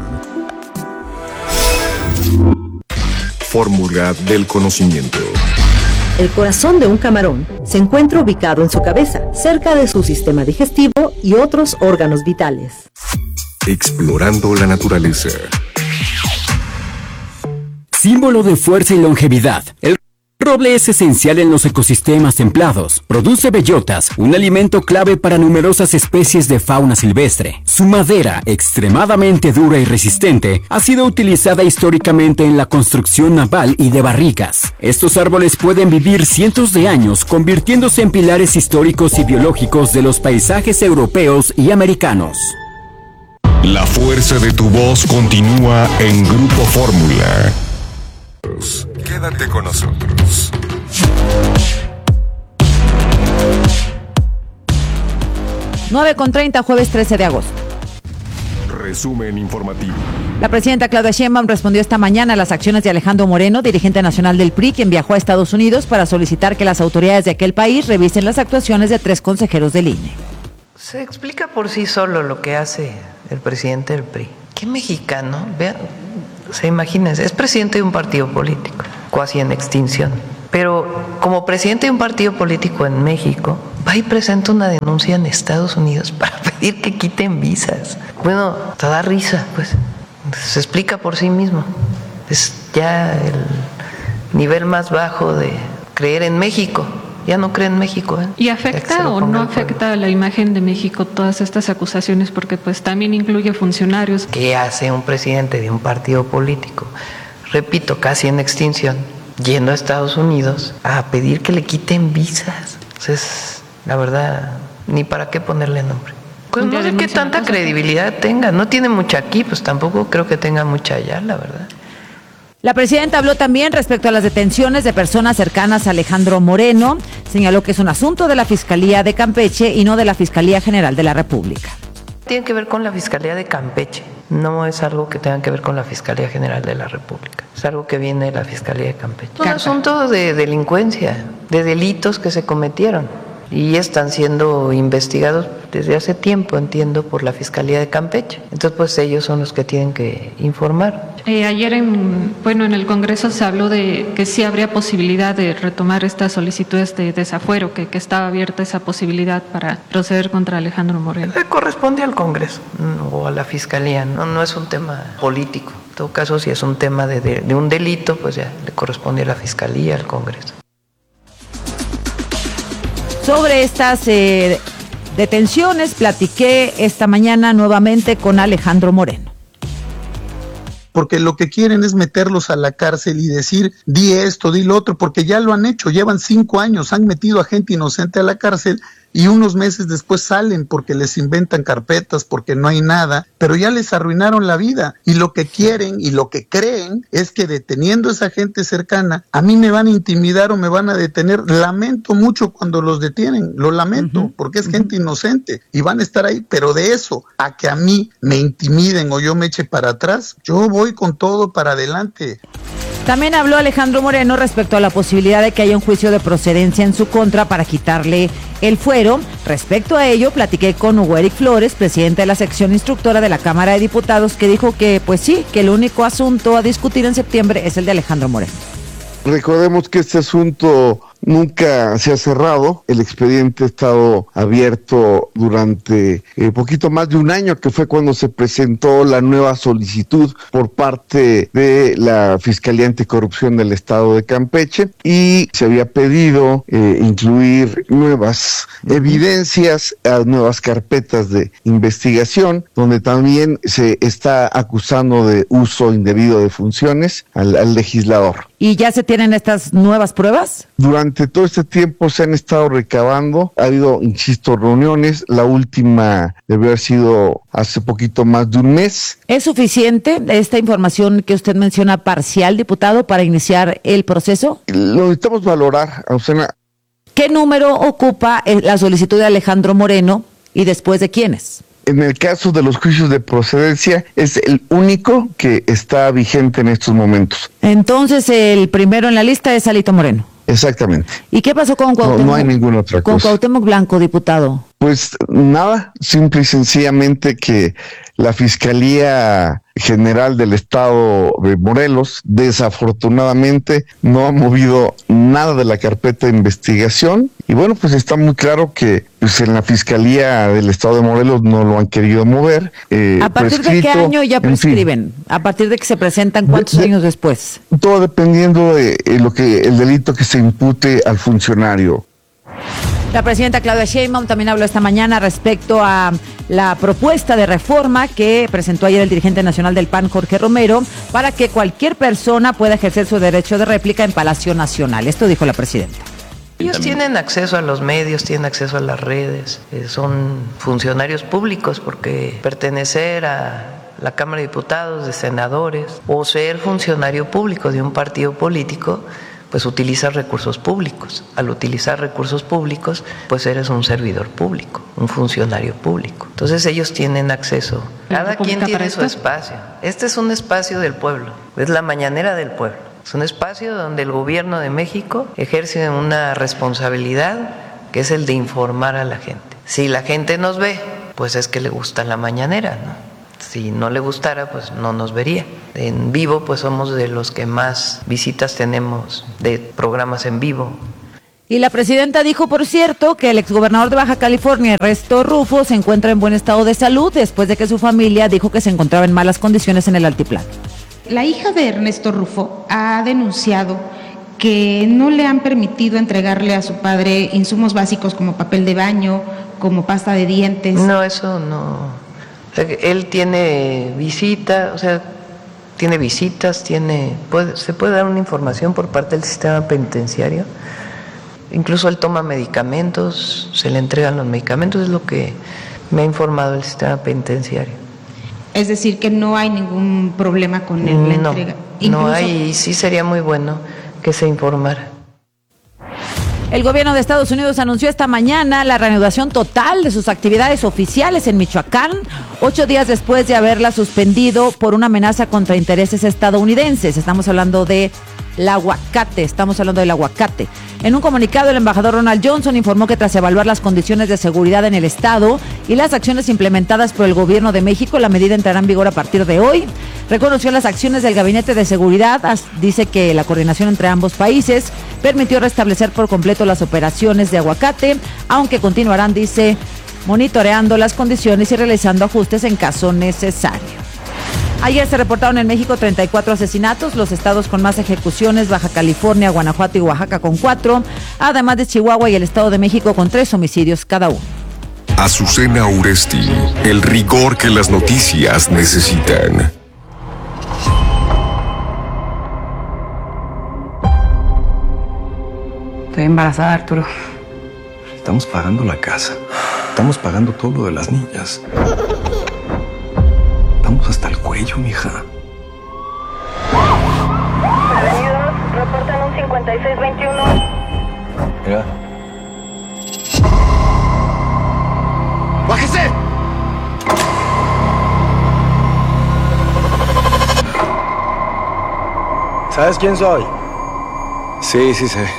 Fórmula del conocimiento. El corazón de un camarón se encuentra ubicado en su cabeza, cerca de su sistema digestivo y otros órganos vitales. Explorando la naturaleza. Símbolo de fuerza y longevidad. El roble es esencial en los ecosistemas templados. Produce bellotas, un alimento clave para numerosas especies de fauna silvestre. Su madera, extremadamente dura y resistente, ha sido utilizada históricamente en la construcción naval y de barricas. Estos árboles pueden vivir cientos de años, convirtiéndose en pilares históricos y biológicos de los paisajes europeos y americanos. La fuerza de tu voz continúa en Grupo Fórmula. Quédate con nosotros. nueve con treinta, jueves trece de agosto. Resumen informativo. La presidenta Claudia Sheinbaum respondió esta mañana a las acciones de Alejandro Moreno, dirigente nacional del P R I, quien viajó a Estados Unidos para solicitar que las autoridades de aquel país revisen las actuaciones de tres consejeros del I N E. Se explica por sí solo lo que hace el presidente del P R I. ¿Qué mexicano? Vean, o sea, imagínense, es presidente de un partido político, casi en extinción. Pero como presidente de un partido político en México, va y presenta una denuncia en Estados Unidos para pedir que quiten visas. Bueno, te da risa, pues. Se explica por sí mismo. Es ya el nivel más bajo de creer en México. Ya no cree en México. ¿eh? ¿Y afecta o no afecta a la imagen de México todas estas acusaciones? Porque pues también incluye funcionarios. ¿Qué hace un presidente de un partido político? Repito, casi en extinción, yendo a Estados Unidos a pedir que le quiten visas. Entonces, la verdad, ni para qué ponerle nombre. Pues no sé qué tanta credibilidad tenga. No tiene mucha aquí, pues tampoco creo que tenga mucha allá, la verdad. La presidenta habló también respecto a las detenciones de personas cercanas a Alejandro Moreno. Señaló que es un asunto de la Fiscalía de Campeche y no de la Fiscalía General de la República. Tiene que ver con la Fiscalía de Campeche, no es algo que tenga que ver con la Fiscalía General de la República, es algo que viene de la Fiscalía de Campeche. Es un asunto de delincuencia, de delitos que se cometieron y están siendo investigados desde hace tiempo, entiendo, por la Fiscalía de Campeche. Entonces, pues ellos son los que tienen que informar. Eh, ayer, en, bueno, en el Congreso se habló de que sí habría posibilidad de retomar estas solicitudes de desafuero, que, que estaba abierta esa posibilidad para proceder contra Alejandro Moreno. Le corresponde al Congreso o a la Fiscalía, no, no es un tema político. En todo caso, si es un tema de, de, de un delito, pues ya le corresponde a la Fiscalía, al Congreso. Sobre estas eh, detenciones, platiqué esta mañana nuevamente con Alejandro Moreno. Porque lo que quieren es meterlos a la cárcel y decir, di esto, di lo otro, porque ya lo han hecho, llevan cinco años, han metido a gente inocente a la cárcel y unos meses después salen porque les inventan carpetas, porque no hay nada, pero ya les arruinaron la vida. Y lo que quieren y lo que creen es que deteniendo a esa gente cercana, a mí me van a intimidar o me van a detener. Lamento mucho cuando los detienen, lo lamento, uh-huh. porque es uh-huh. gente inocente y van a estar ahí, pero de eso a que a mí me intimiden o yo me eche para atrás, yo voy con todo para adelante. También habló Alejandro Moreno respecto a la posibilidad de que haya un juicio de procedencia en su contra para quitarle el fuero. Respecto a ello, platiqué con Hugo Eric Flores, presidente de la sección instructora de la Cámara de Diputados, que dijo que, pues sí, que el único asunto a discutir en septiembre es el de Alejandro Moreno. Recordemos que este asunto nunca se ha cerrado, el expediente ha estado abierto durante eh, poquito más de un año, que fue cuando se presentó la nueva solicitud por parte de la Fiscalía Anticorrupción del Estado de Campeche y se había pedido eh, incluir nuevas evidencias, a nuevas carpetas de investigación, donde también se está acusando de uso indebido de funciones al, al legislador. ¿Y ya se tienen estas nuevas pruebas? Durante todo este tiempo se han estado recabando, ha habido, insisto, reuniones, la última debe haber sido hace poquito más de un mes. ¿Es suficiente esta información que usted menciona parcial, diputado, para iniciar el proceso? Lo necesitamos valorar, Azucena. ¿Qué número ocupa la solicitud de Alejandro Moreno y después de quiénes? En el caso de los juicios de procedencia, es el único que está vigente en estos momentos. Entonces, el primero en la lista es Alito Moreno. Exactamente. ¿Y qué pasó con Cuauhtémoc? No, no hay ninguna otra cosa. Con Cuauhtémoc Blanco, diputado. Pues nada, simple y sencillamente que la Fiscalía General del Estado de Morelos desafortunadamente no ha movido nada de la carpeta de investigación y bueno, pues está muy claro que pues en la Fiscalía del Estado de Morelos no lo han querido mover. Eh, ¿A partir de qué año ya prescriben? En fin. ¿A partir de que se presentan cuántos de, de, años después? Todo dependiendo de eh, lo que el delito que se impute al funcionario. La presidenta Claudia Sheinbaum también habló esta mañana respecto a la propuesta de reforma que presentó ayer el dirigente nacional del P A N, Jorge Romero, para que cualquier persona pueda ejercer su derecho de réplica en Palacio Nacional. Esto dijo la presidenta. Ellos tienen acceso a los medios, tienen acceso a las redes, eh, son funcionarios públicos porque pertenecer a la Cámara de Diputados, de senadores o ser funcionario público de un partido político, pues utiliza recursos públicos. Al utilizar recursos públicos, pues eres un servidor público, un funcionario público. Entonces ellos tienen acceso. Cada quien tiene su espacio. Este es un espacio del pueblo, es la mañanera del pueblo. Es un espacio donde el gobierno de México ejerce una responsabilidad que es el de informar a la gente. Si la gente nos ve, pues es que le gusta la mañanera, ¿no? Si no le gustara, pues no nos vería. En vivo, pues somos de los que más visitas tenemos de programas en vivo. Y la presidenta dijo, por cierto, que el exgobernador de Baja California, Ernesto Rufo, se encuentra en buen estado de salud después de que su familia dijo que se encontraba en malas condiciones en el altiplano. La hija de Ernesto Rufo ha denunciado que no le han permitido entregarle a su padre insumos básicos como papel de baño, como pasta de dientes. No, eso no. Él tiene visita, o sea, tiene visitas, tiene, puede, se puede dar una información por parte del sistema penitenciario. Incluso él toma medicamentos, se le entregan los medicamentos, es lo que me ha informado el sistema penitenciario. Es decir, que no hay ningún problema con él, la no, entrega. Incluso, no hay, y sí sería muy bueno que se informara. El gobierno de Estados Unidos anunció esta mañana la reanudación total de sus actividades oficiales en Michoacán, ocho días después de haberla suspendido por una amenaza contra intereses estadounidenses. Estamos hablando de el aguacate, estamos hablando del aguacate. En un comunicado, el embajador Ronald Johnson informó que tras evaluar las condiciones de seguridad en el estado y las acciones implementadas por el gobierno de México, la medida entrará en vigor a partir de hoy. Reconoció las acciones del Gabinete de Seguridad, dice que la coordinación entre ambos países permitió restablecer por completo las operaciones de aguacate, aunque continuarán, dice, monitoreando las condiciones y realizando ajustes en caso necesario. Ayer se reportaron en México treinta y cuatro asesinatos, los estados con más ejecuciones, Baja California, Guanajuato y Oaxaca con cuatro, además de Chihuahua y el Estado de México con tres homicidios cada uno. Azucena Uresti, el rigor que las noticias necesitan. Estoy embarazada, Arturo. Estamos pagando la casa. Estamos pagando todo lo de las niñas. Estamos hasta el cuello, mija. Avenidos, reportan un cincuenta y seis veintiuno. Mira. ¡Bájese! ¿Sabes quién soy? Sí, sí sé.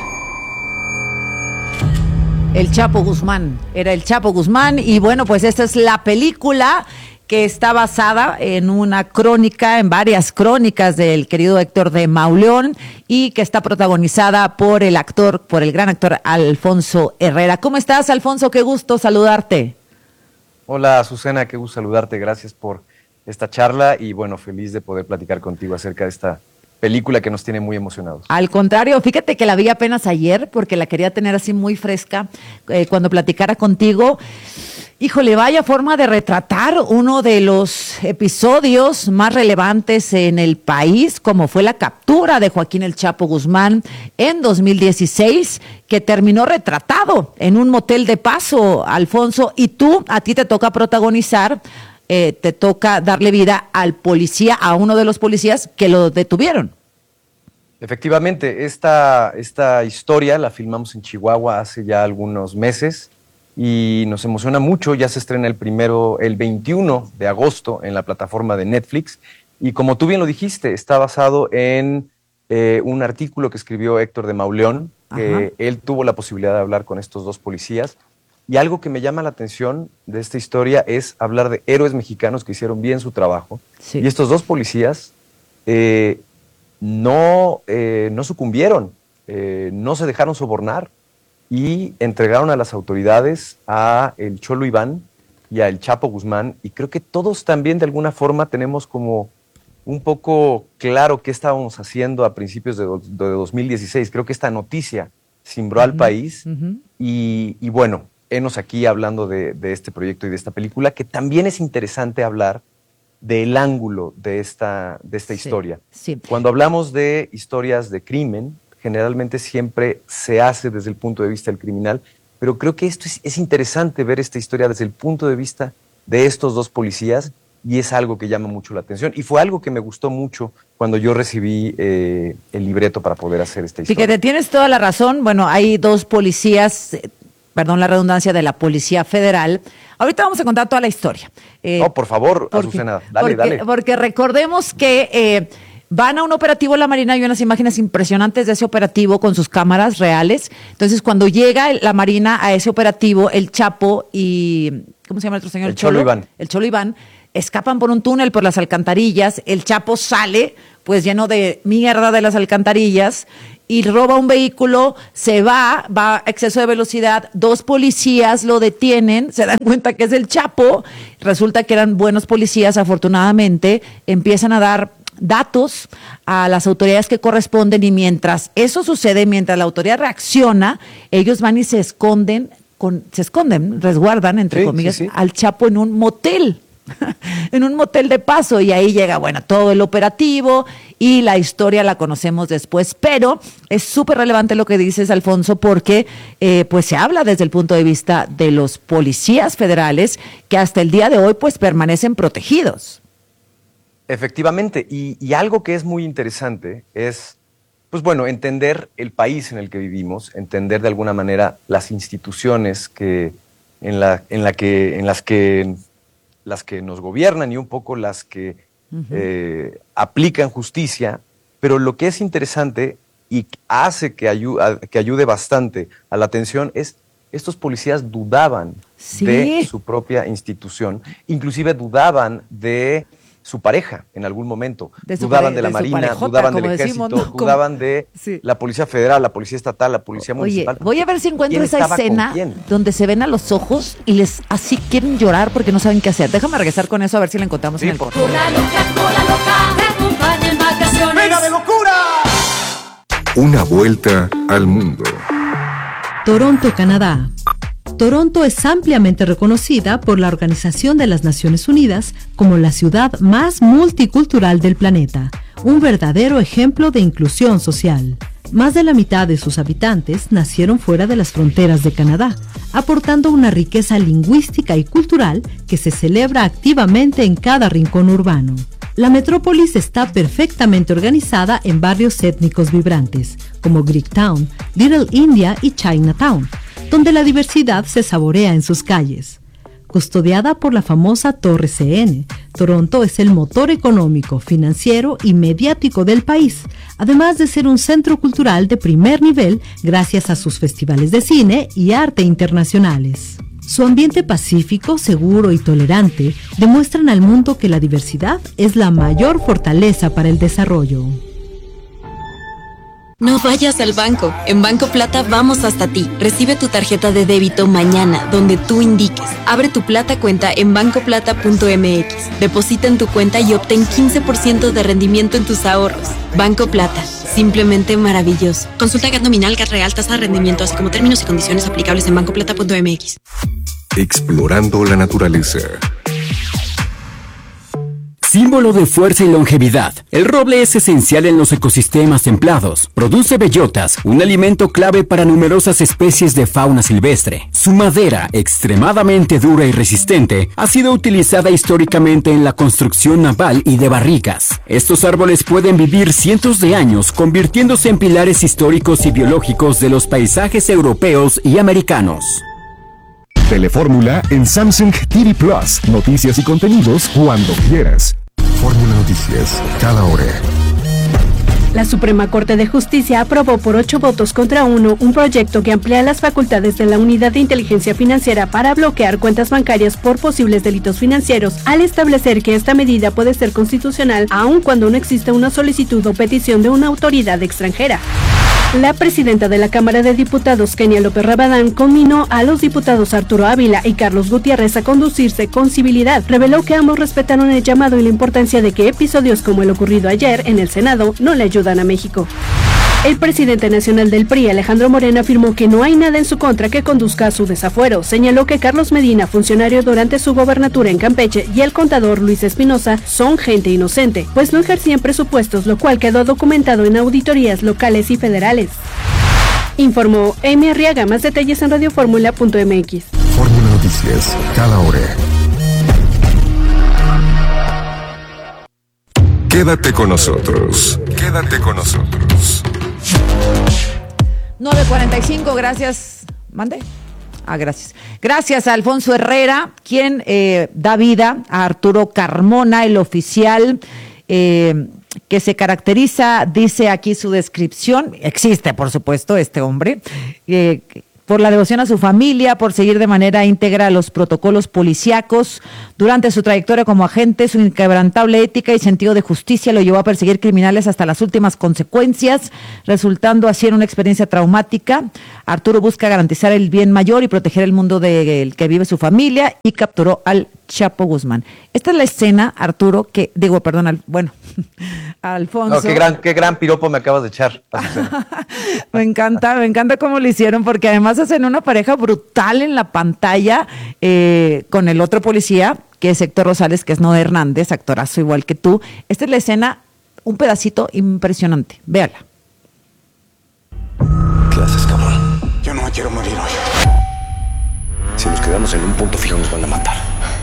El Chapo Guzmán, era el Chapo Guzmán y bueno, pues esta es la película que está basada en una crónica, en varias crónicas del querido Héctor de Mauleón y que está protagonizada por el actor, por el gran actor Alfonso Herrera. ¿Cómo estás, Alfonso? Qué gusto saludarte. Hola, Azucena, qué gusto saludarte. Gracias por esta charla y bueno, feliz de poder platicar contigo acerca de esta película que nos tiene muy emocionados. Al contrario, fíjate que la vi apenas ayer porque la quería tener así muy fresca eh, cuando platicara contigo. Híjole, vaya forma de retratar uno de los episodios más relevantes en el país, como fue la captura de Joaquín El Chapo Guzmán en dos mil dieciséis, que terminó retratado en un motel de paso, Alfonso, y tú, a ti te toca protagonizar, eh, te toca darle vida al policía, a uno de los policías que lo detuvieron. Efectivamente, esta, esta historia la filmamos en Chihuahua hace ya algunos meses y nos emociona mucho. Ya se estrena el primero, el veintiuno de agosto en la plataforma de Netflix y como tú bien lo dijiste, está basado en eh, un artículo que escribió Héctor de Mauleón, que Ajá. él tuvo la posibilidad de hablar con estos dos policías. Y algo que me llama la atención de esta historia es hablar de héroes mexicanos que hicieron bien su trabajo. Sí. Y estos dos policías eh, no, eh, no sucumbieron, eh, no se dejaron sobornar y entregaron a las autoridades a el Cholo Iván y a el Chapo Guzmán. Y creo que todos también de alguna forma tenemos como un poco claro qué estábamos haciendo a principios de, de dos mil dieciséis. Creo que esta noticia cimbró uh-huh. al país uh-huh. y, y bueno, enos aquí hablando de, de este proyecto y de esta película, que también es interesante hablar del ángulo de esta, de esta sí, historia. Sí. Cuando hablamos de historias de crimen, generalmente siempre se hace desde el punto de vista del criminal, pero creo que esto es, es interesante ver esta historia desde el punto de vista de estos dos policías y es algo que llama mucho la atención. Y fue algo que me gustó mucho cuando yo recibí eh, el libreto para poder hacer esta historia. Fíjate, tienes toda la razón. Bueno, hay dos policías... perdón la redundancia, de la Policía Federal. Ahorita vamos a contar toda la historia. Eh, no, por favor, porque, Azucena, dale, porque, dale. Porque recordemos que, eh, van a un operativo en la Marina, hay unas imágenes impresionantes de ese operativo con sus cámaras reales. Entonces, cuando llega la Marina a ese operativo, el Chapo y, ¿cómo se llama el otro señor? El Cholo Iván. El Cholo Iván, escapan por un túnel por las alcantarillas, el Chapo sale, pues lleno de mierda de las alcantarillas, y roba un vehículo, se va, va a exceso de velocidad, dos policías lo detienen, se dan cuenta que es el Chapo, resulta que eran buenos policías, afortunadamente, empiezan a dar datos a las autoridades que corresponden, y mientras eso sucede, mientras la autoridad reacciona, ellos van y se esconden, con, se esconden, resguardan, entre sí, comillas, sí, sí. al Chapo en un motel. en un motel de paso, y ahí llega, bueno, todo el operativo, y la historia la conocemos después, pero es súper relevante lo que dices, Alfonso, porque eh, pues se habla desde el punto de vista de los policías federales que hasta el día de hoy pues permanecen protegidos. Efectivamente, y, y algo que es muy interesante es, pues bueno, entender el país en el que vivimos, entender de alguna manera las instituciones que en la, en la que, en las que las que nos gobiernan y un poco las que uh-huh. eh, aplican justicia, pero lo que es interesante y hace que, ayu- que ayude bastante a la atención es estos policías dudaban sí. de su propia institución, inclusive dudaban de su pareja en algún momento, de dudaban pare- de la de Marina, parejota, dudaban del decimos, Ejército, ¿no? dudaban de sí. la Policía Federal, la Policía Estatal, la Policía Oye, Municipal. voy a ver si encuentro esa escena con donde se ven a los ojos y les así quieren llorar porque no saben qué hacer. Déjame regresar con eso a ver si la encontramos sí, en el corte. Una loca, cola loca, te acompaña en vacaciones. ¡Venga de locura! Una vuelta al mundo. Toronto, Canadá. Toronto es ampliamente reconocida por la Organización de las Naciones Unidas como la ciudad más multicultural del planeta, un verdadero ejemplo de inclusión social. Más de la mitad de sus habitantes nacieron fuera de las fronteras de Canadá, aportando una riqueza lingüística y cultural que se celebra activamente en cada rincón urbano. La metrópolis está perfectamente organizada en barrios étnicos vibrantes, como Greektown, Little India y Chinatown, donde la diversidad se saborea en sus calles. Custodiada por la famosa Torre C N, Toronto es el motor económico, financiero y mediático del país, además de ser un centro cultural de primer nivel gracias a sus festivales de cine y arte internacionales. Su ambiente pacífico, seguro y tolerante demuestran al mundo que la diversidad es la mayor fortaleza para el desarrollo. No vayas al banco. En Banco Plata vamos hasta ti. Recibe tu tarjeta de débito mañana, donde tú indiques. Abre tu Plata cuenta en banco plata punto m x. Deposita en tu cuenta y obtén quince por ciento de rendimiento en tus ahorros. Banco Plata. Simplemente maravilloso. Consulta G A T nominal, G A T real, tasa de rendimiento, así como términos y condiciones aplicables en banco plata punto m x. Explorando la naturaleza. Símbolo de fuerza y longevidad. El roble es esencial en los ecosistemas templados. Produce bellotas, un alimento clave para numerosas especies de fauna silvestre. Su madera, extremadamente dura y resistente, ha sido utilizada históricamente en la construcción naval y de barricas. Estos árboles pueden vivir cientos de años, convirtiéndose en pilares históricos y biológicos de los paisajes europeos y americanos. Telefórmula en Samsung T V Plus. Noticias y contenidos cuando quieras. Fórmula Noticias, cada hora. La Suprema Corte de Justicia aprobó por ocho votos contra uno un proyecto que amplía las facultades de la Unidad de Inteligencia Financiera para bloquear cuentas bancarias por posibles delitos financieros, al establecer que esta medida puede ser constitucional aun cuando no exista una solicitud o petición de una autoridad extranjera. La presidenta de la Cámara de Diputados, Kenia López Rabadán, conminó a los diputados Arturo Ávila y Carlos Gutiérrez a conducirse con civilidad. Reveló que ambos respetaron el llamado y la importancia de que episodios como el ocurrido ayer en el Senado no le ayudan a México. El presidente nacional del P R I, Alejandro Moreno, afirmó que no hay nada en su contra que conduzca a su desafuero. Señaló que Carlos Medina, funcionario durante su gobernatura en Campeche, y el contador Luis Espinosa son gente inocente, pues no ejercían presupuestos, lo cual quedó documentado en auditorías locales y federales. Informó Amy Arriaga. Más detalles en radioformula punto m x. Fórmula Noticias, cada hora. Quédate con nosotros. Quédate con nosotros. nueve cuarenta y cinco, gracias. ¿Mande? Ah, gracias. Gracias a Alfonso Herrera, quien eh, da vida a Arturo Carmona, el oficial eh, que se caracteriza, dice aquí su descripción, existe por supuesto este hombre, eh, por la devoción a su familia, por seguir de manera íntegra los protocolos policíacos. Durante su trayectoria como agente, su inquebrantable ética y sentido de justicia lo llevó a perseguir criminales hasta las últimas consecuencias, resultando así en una experiencia traumática. Arturo busca garantizar el bien mayor y proteger el mundo del que vive su familia y capturó al Chapo Guzmán. Esta es la escena, Arturo, que, digo, perdón, al, bueno, Alfonso. No, qué gran, qué gran piropo me acabas de echar. Me encanta, me encanta cómo lo hicieron, porque además hacen una pareja brutal en la pantalla eh, con el otro policía, que es Héctor Rosales, que es Noé Hernández, actorazo igual que tú. Esta es la escena, un pedacito impresionante. Véala. ¿Qué haces, cabrón? Yo no me quiero morir hoy. Si nos quedamos en un punto fijo nos van a matar.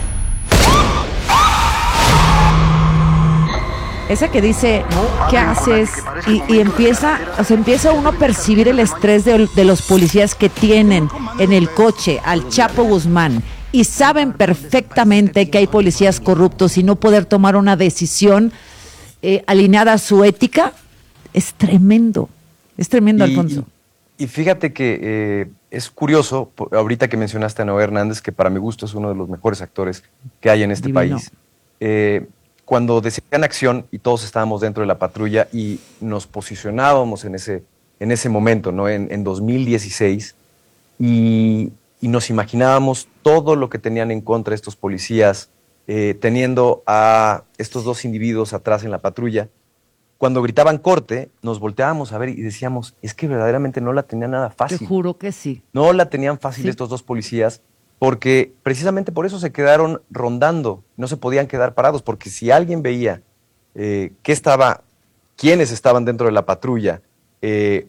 Esa que dice, ¿qué haces? Y, y empieza, o sea, empieza uno a percibir el estrés de, de los policías que tienen en el coche al Chapo Guzmán y saben perfectamente que hay policías corruptos y no poder tomar una decisión eh, alineada a su ética. Es tremendo, es tremendo, y, Alfonso. Y, y fíjate que eh, es curioso, ahorita que mencionaste a Noé Hernández, que para mi gusto es uno de los mejores actores que hay en este Divino. país. Eh, cuando decían acción y todos estábamos dentro de la patrulla y nos posicionábamos en ese, en ese momento, ¿no? En, en dos mil dieciséis, y, y nos imaginábamos todo lo que tenían en contra estos policías, eh, teniendo a estos dos individuos atrás en la patrulla. Cuando gritaban corte, nos volteábamos a ver y decíamos, es que verdaderamente no la tenían nada fácil. Te juro que sí. No la tenían fácil Sí. estos dos policías, porque precisamente por eso se quedaron rondando, no se podían quedar parados, porque si alguien veía eh, qué estaba, quiénes estaban dentro de la patrulla, eh,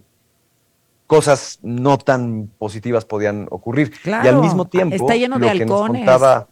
cosas no tan positivas podían ocurrir. Claro, y al mismo tiempo, está lleno lo de que nos halcones. contaba...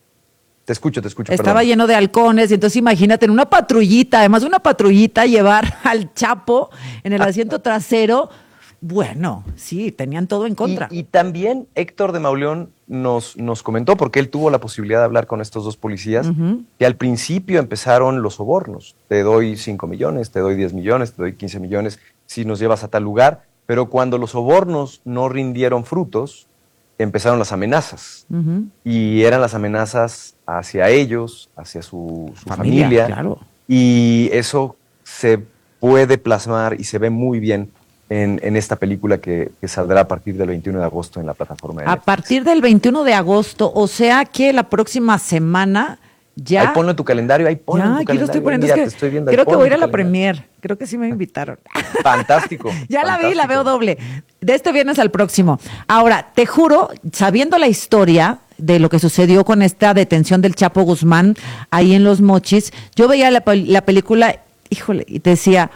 Te escucho, te escucho, Estaba perdón. lleno de halcones, y entonces imagínate en una patrullita, además una patrullita, llevar al Chapo en el asiento trasero. Bueno, sí, tenían todo en contra. Y, y también Héctor de Mauleón nos, nos comentó, porque él tuvo la posibilidad de hablar con estos dos policías, Ujú. que al principio empezaron los sobornos. Te doy cinco millones, te doy diez millones, te doy quince millones si nos llevas a tal lugar. Pero cuando los sobornos no rindieron frutos, empezaron las amenazas. Ujú. Y eran las amenazas hacia ellos, hacia su, su Familia, familia. claro. Y eso se puede plasmar y se ve muy bien en, en esta película que, que saldrá a partir del veintiuno de agosto en la plataforma de A Netflix. partir del veintiuno de agosto, o sea que la próxima semana ya... Ahí ponlo en tu calendario, ahí ponlo Ya, en tu aquí lo calendario. estoy poniendo. Mira, es te que estoy viendo. ahí creo que ponlo voy a ir en a la tu calendario. premier. Creo que sí me invitaron. Fantástico. Ya la vi, la fantástico. veo doble. De este viernes al próximo. Ahora, te juro, sabiendo la historia de lo que sucedió con esta detención del Chapo Guzmán ahí en Los Mochis, yo veía la, pel- la película, híjole, y te decía,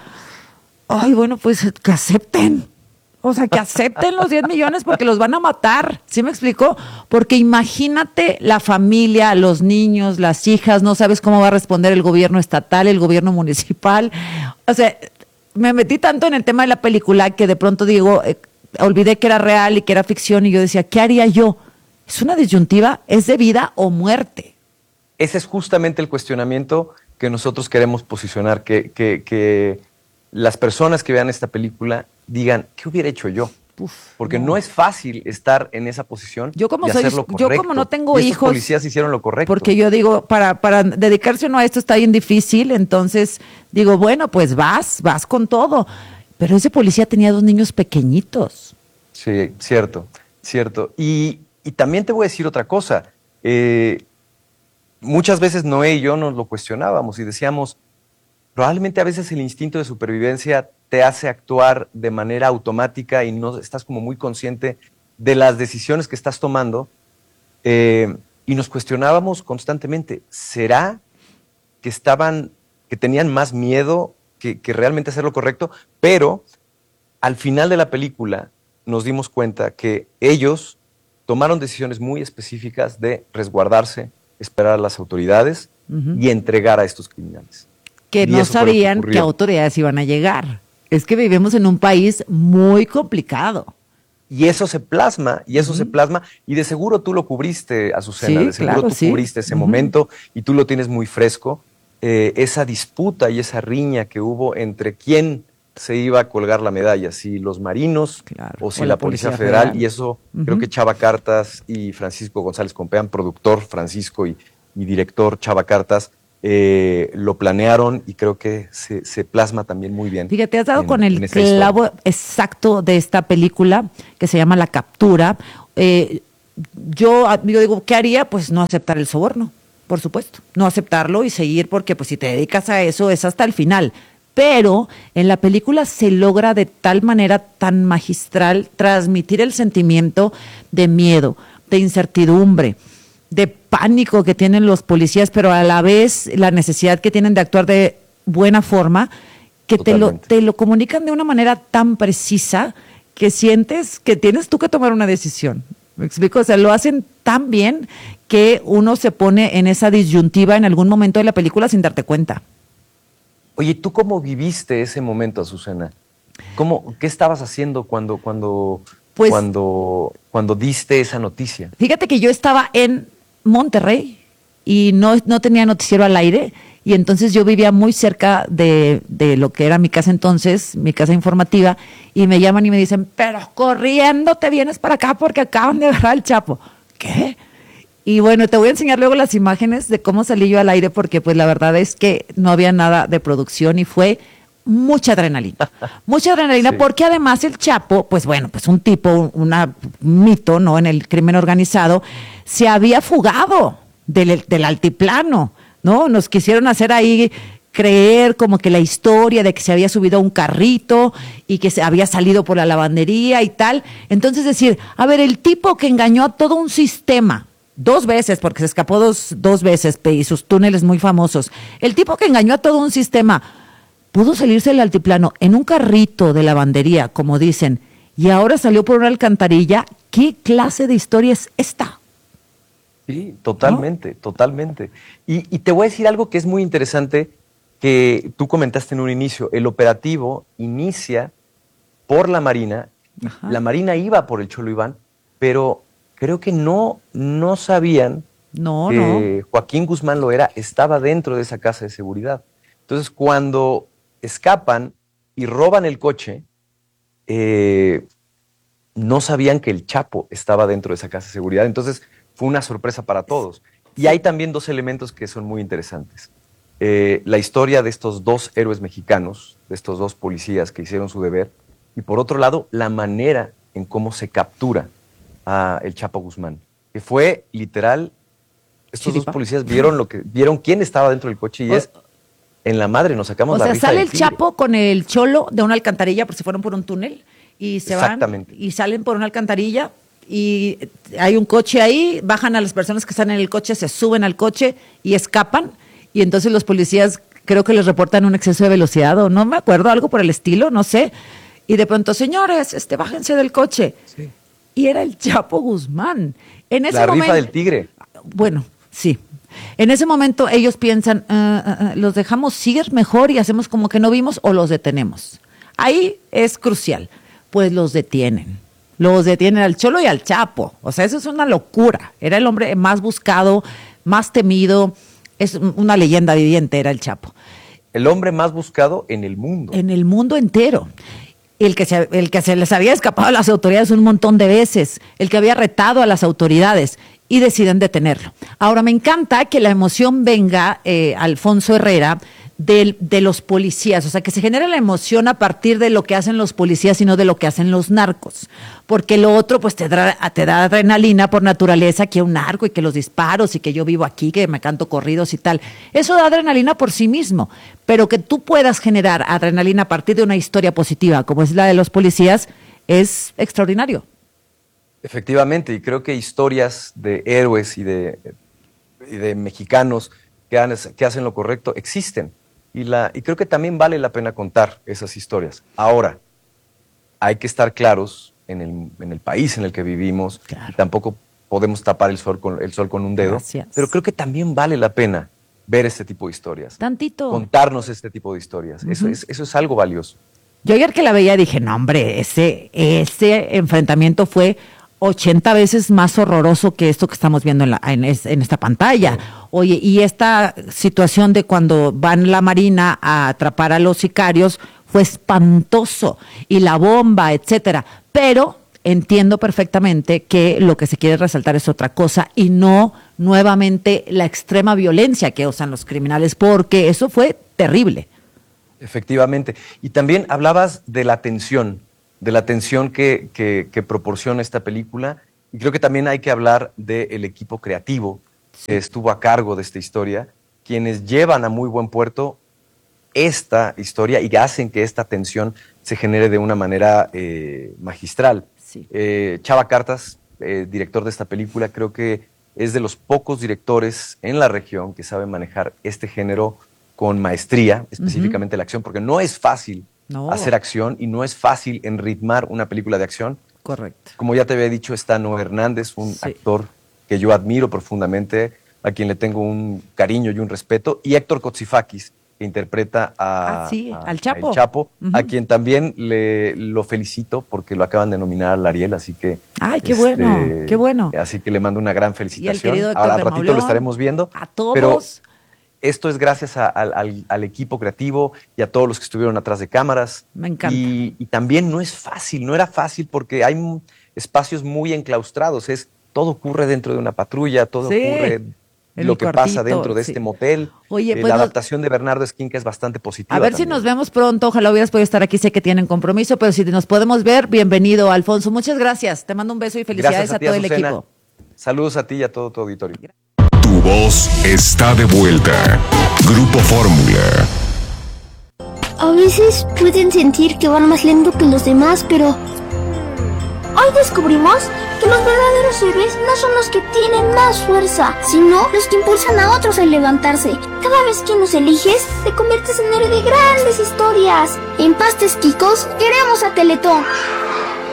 ay, bueno, pues que acepten. O sea, que acepten los diez millones porque los van a matar. ¿Sí me explico? Porque imagínate la familia, los niños, las hijas, no sabes cómo va a responder el gobierno estatal, el gobierno municipal. O sea, me metí tanto en el tema de la película que de pronto digo, eh, olvidé que era real y que era ficción y yo decía, ¿qué haría yo? Es una disyuntiva, es de vida o muerte. Ese es justamente el cuestionamiento que nosotros queremos posicionar, que, que, que las personas que vean esta película digan, ¿qué hubiera hecho yo? Uf, Porque no. no. es fácil estar en esa posición Yo como y soy- hacer lo yo correcto. como no tengo Y estos hijos, policías hicieron lo correcto. Porque yo digo, para, para dedicarse uno a esto está bien difícil, entonces digo, bueno, pues vas, vas con todo. Pero ese policía tenía dos niños pequeñitos. Sí, cierto, cierto. Y, y también te voy a decir otra cosa. Eh, muchas veces Noé y yo nos lo cuestionábamos y decíamos, probablemente a veces el instinto de supervivencia te hace actuar de manera automática y no estás como muy consciente de las decisiones que estás tomando. Eh, y nos cuestionábamos constantemente, ¿será que estaban, que tenían más miedo que, que realmente hacer lo correcto? Pero al final de la película nos dimos cuenta que ellos tomaron decisiones muy específicas de resguardarse, esperar a las autoridades Ujú. y entregar a estos criminales. Que Y no eso fue lo que sabían ocurrió. qué autoridades iban a llegar. Es que vivimos en un país muy complicado. Y eso se plasma, y eso se plasma, y de seguro tú lo cubriste, Azucena, Sí, de seguro claro, tú sí. cubriste ese Ujú. momento y tú lo tienes muy fresco. eh, esa disputa y esa riña que hubo entre quién se iba a colgar la medalla, si los marinos claro, o si o la, la Policía, Policía Federal, Federal, y eso uh-huh. creo que Chava Cartas y Francisco González Compeán, productor Francisco y, y director Chava Cartas, eh, lo planearon y creo que se, se plasma también muy bien. Fíjate, has dado en, con el clavo historia. exacto de esta película que se llama La Captura. Eh, yo, yo digo, ¿qué haría? Pues no aceptar el soborno, por supuesto, no aceptarlo y seguir, porque pues si te dedicas a eso es hasta el final. Pero en la película se logra de tal manera tan magistral transmitir el sentimiento de miedo, de incertidumbre, de pánico que tienen los policías, pero a la vez la necesidad que tienen de actuar de buena forma, que te lo, te lo comunican de una manera tan precisa que sientes que tienes tú que tomar una decisión. ¿Me explico? O sea, lo hacen tan bien que uno se pone en esa disyuntiva en algún momento de la película sin darte cuenta. Oye, ¿tú cómo viviste ese momento, Azucena? ¿Cómo, ¿Qué estabas haciendo cuando, cuando, pues, cuando, cuando diste esa noticia? Fíjate que yo estaba en Monterrey y no, no tenía noticiero al aire, y entonces yo vivía muy cerca de, de lo que era mi casa entonces, mi casa informativa, y me llaman y me dicen, pero corriendo te vienes para acá porque acaban de agarrar al Chapo. ¿Qué? Y bueno, te voy a enseñar luego las imágenes de cómo salí yo al aire, porque pues la verdad es que no había nada de producción y fue mucha adrenalina. Mucha adrenalina, sí. Porque además el Chapo, pues bueno, pues un tipo, una, un mito, ¿no? En el crimen organizado, se había fugado del, del altiplano, ¿no? Nos quisieron hacer ahí creer como que la historia de que se había subido a un carrito y que se había salido por la lavandería y tal. Entonces decir, a ver, el tipo que engañó a todo un sistema, dos veces, porque se escapó dos, dos veces y sus túneles muy famosos. El tipo que engañó a todo un sistema pudo salirse del altiplano en un carrito de lavandería, como dicen, y ahora salió por una alcantarilla. ¿Qué clase de historia es esta? Sí, totalmente, ¿no? totalmente. Y, y te voy a decir algo que es muy interesante, que tú comentaste en un inicio. El operativo inicia por la Marina. Ajá. La Marina iba por el Cholo Iván, pero creo que no, no sabían no, que no. Joaquín Guzmán Loera estaba dentro de esa casa de seguridad. Entonces, cuando escapan y roban el coche, eh, no sabían que el Chapo estaba dentro de esa casa de seguridad. Entonces, fue una sorpresa para todos. Y hay también dos elementos que son muy interesantes. Eh, la historia de estos dos héroes mexicanos, de estos dos policías que hicieron su deber, y por otro lado, la manera en cómo se captura a el Chapo Guzmán, que fue literal, estos Chiripa. dos policías vieron lo que vieron quién estaba dentro del coche y o, es en la madre, nos sacamos o la sea, risa. Sale del el tigre. Chapo con el Cholo de una alcantarilla, porque se fueron por un túnel y se van y salen por una alcantarilla y hay un coche ahí, bajan a las personas que están en el coche, se suben al coche y escapan, y entonces los policías creo que les reportan un exceso de velocidad o no me acuerdo, algo por el estilo, no sé, y de pronto, señores, este, bájense del coche. Sí. Y era el Chapo Guzmán. En ese la momento, rifa del tigre. Bueno, sí. En ese momento ellos piensan, uh, uh, uh, ¿los dejamos ir mejor y hacemos como que no vimos o los detenemos? Ahí es crucial. Pues los detienen. Los detienen al Cholo y al Chapo. O sea, eso es una locura. Era el hombre más buscado, más temido. Es una leyenda viviente, era el Chapo. El hombre más buscado en el mundo. En el mundo entero. El que, se, el que se les había escapado a las autoridades un montón de veces, el que había retado a las autoridades, y deciden detenerlo. Ahora, me encanta que la emoción venga, eh, Alfonso Herrera, de, de los policías, o sea, que se genera la emoción a partir de lo que hacen los policías y no de lo que hacen los narcos, porque lo otro pues te da, te da adrenalina por naturaleza, que un narco y que los disparos y que yo vivo aquí, que me canto corridos y tal, eso da adrenalina por sí mismo, pero que tú puedas generar adrenalina a partir de una historia positiva, como es la de los policías, es extraordinario. Efectivamente, y creo que historias de héroes y de, y de mexicanos que, han, que hacen lo correcto existen. Y, la, y creo que también vale la pena contar esas historias. Ahora, hay que estar claros en el, en el país en el que vivimos. Claro. Y tampoco podemos tapar el sol, con, el sol con un dedo. Gracias. Pero creo que también vale la pena ver este tipo de historias. Tantito. Contarnos este tipo de historias. Uh-huh. Eso, es, eso es algo valioso. Yo ayer que la veía dije, no hombre, ese, ese enfrentamiento fue ochenta veces más horroroso que esto que estamos viendo en, la, en, es, en esta pantalla. Oye, y esta situación de cuando van la Marina a atrapar a los sicarios fue espantoso, y la bomba, etcétera. Pero entiendo perfectamente que lo que se quiere resaltar es otra cosa y no nuevamente la extrema violencia que usan los criminales, porque eso fue terrible. Efectivamente. Y también hablabas de la tensión, de la tensión que, que, que proporciona esta película. Y creo que también hay que hablar del equipo creativo sí. que estuvo a cargo de esta historia, quienes llevan a muy buen puerto esta historia y hacen que esta tensión se genere de una manera eh, magistral. Sí. Eh, Chava Cartas, eh, director de esta película, creo que es de los pocos directores en la región que sabe manejar este género con maestría, específicamente uh-huh. la acción, porque no es fácil no. hacer acción y no es fácil enritmar una película de acción. Correcto. Como ya te había dicho, está Noé Hernández, un sí. actor que yo admiro profundamente, a quien le tengo un cariño y un respeto, y Héctor Kotsifakis, que interpreta a, ah, sí, a, al Chapo, a El Chapo uh-huh. a quien también le, lo felicito porque lo acaban de nominar al Ariel, así que... ¡Ay, qué este, bueno! ¡Qué bueno! Así que le mando una gran felicitación. Y el querido Héctor Ahora, de al ratito Mauleón, lo estaremos viendo. A todos. Pero esto es gracias a, a, al, al equipo creativo y a todos los que estuvieron atrás de cámaras. Me encanta. Y, y también no es fácil, no era fácil porque hay espacios muy enclaustrados. Es, todo ocurre dentro de una patrulla, todo sí. ocurre... lo que cuartito, pasa dentro de sí. este motel. Oye, eh, pues la nos... adaptación de Bernardo Esquinca es bastante positiva. A ver también. si nos vemos pronto, ojalá hubieras podido estar aquí, sé que tienen compromiso, pero si nos podemos ver, bienvenido, Alfonso. Muchas gracias, te mando un beso y felicidades a, a ti, todo Azucena. el equipo. Saludos a ti y a todo tu auditorio. Tu voz está de vuelta. Grupo Fórmula. A veces pueden sentir que van más lento que los demás, pero hoy descubrimos que los verdaderos héroes no son los que tienen más fuerza, sino los que impulsan a otros a levantarse. Cada vez que nos eliges, te conviertes en héroe de grandes historias. En Pastes Quicos, queremos a Teletón.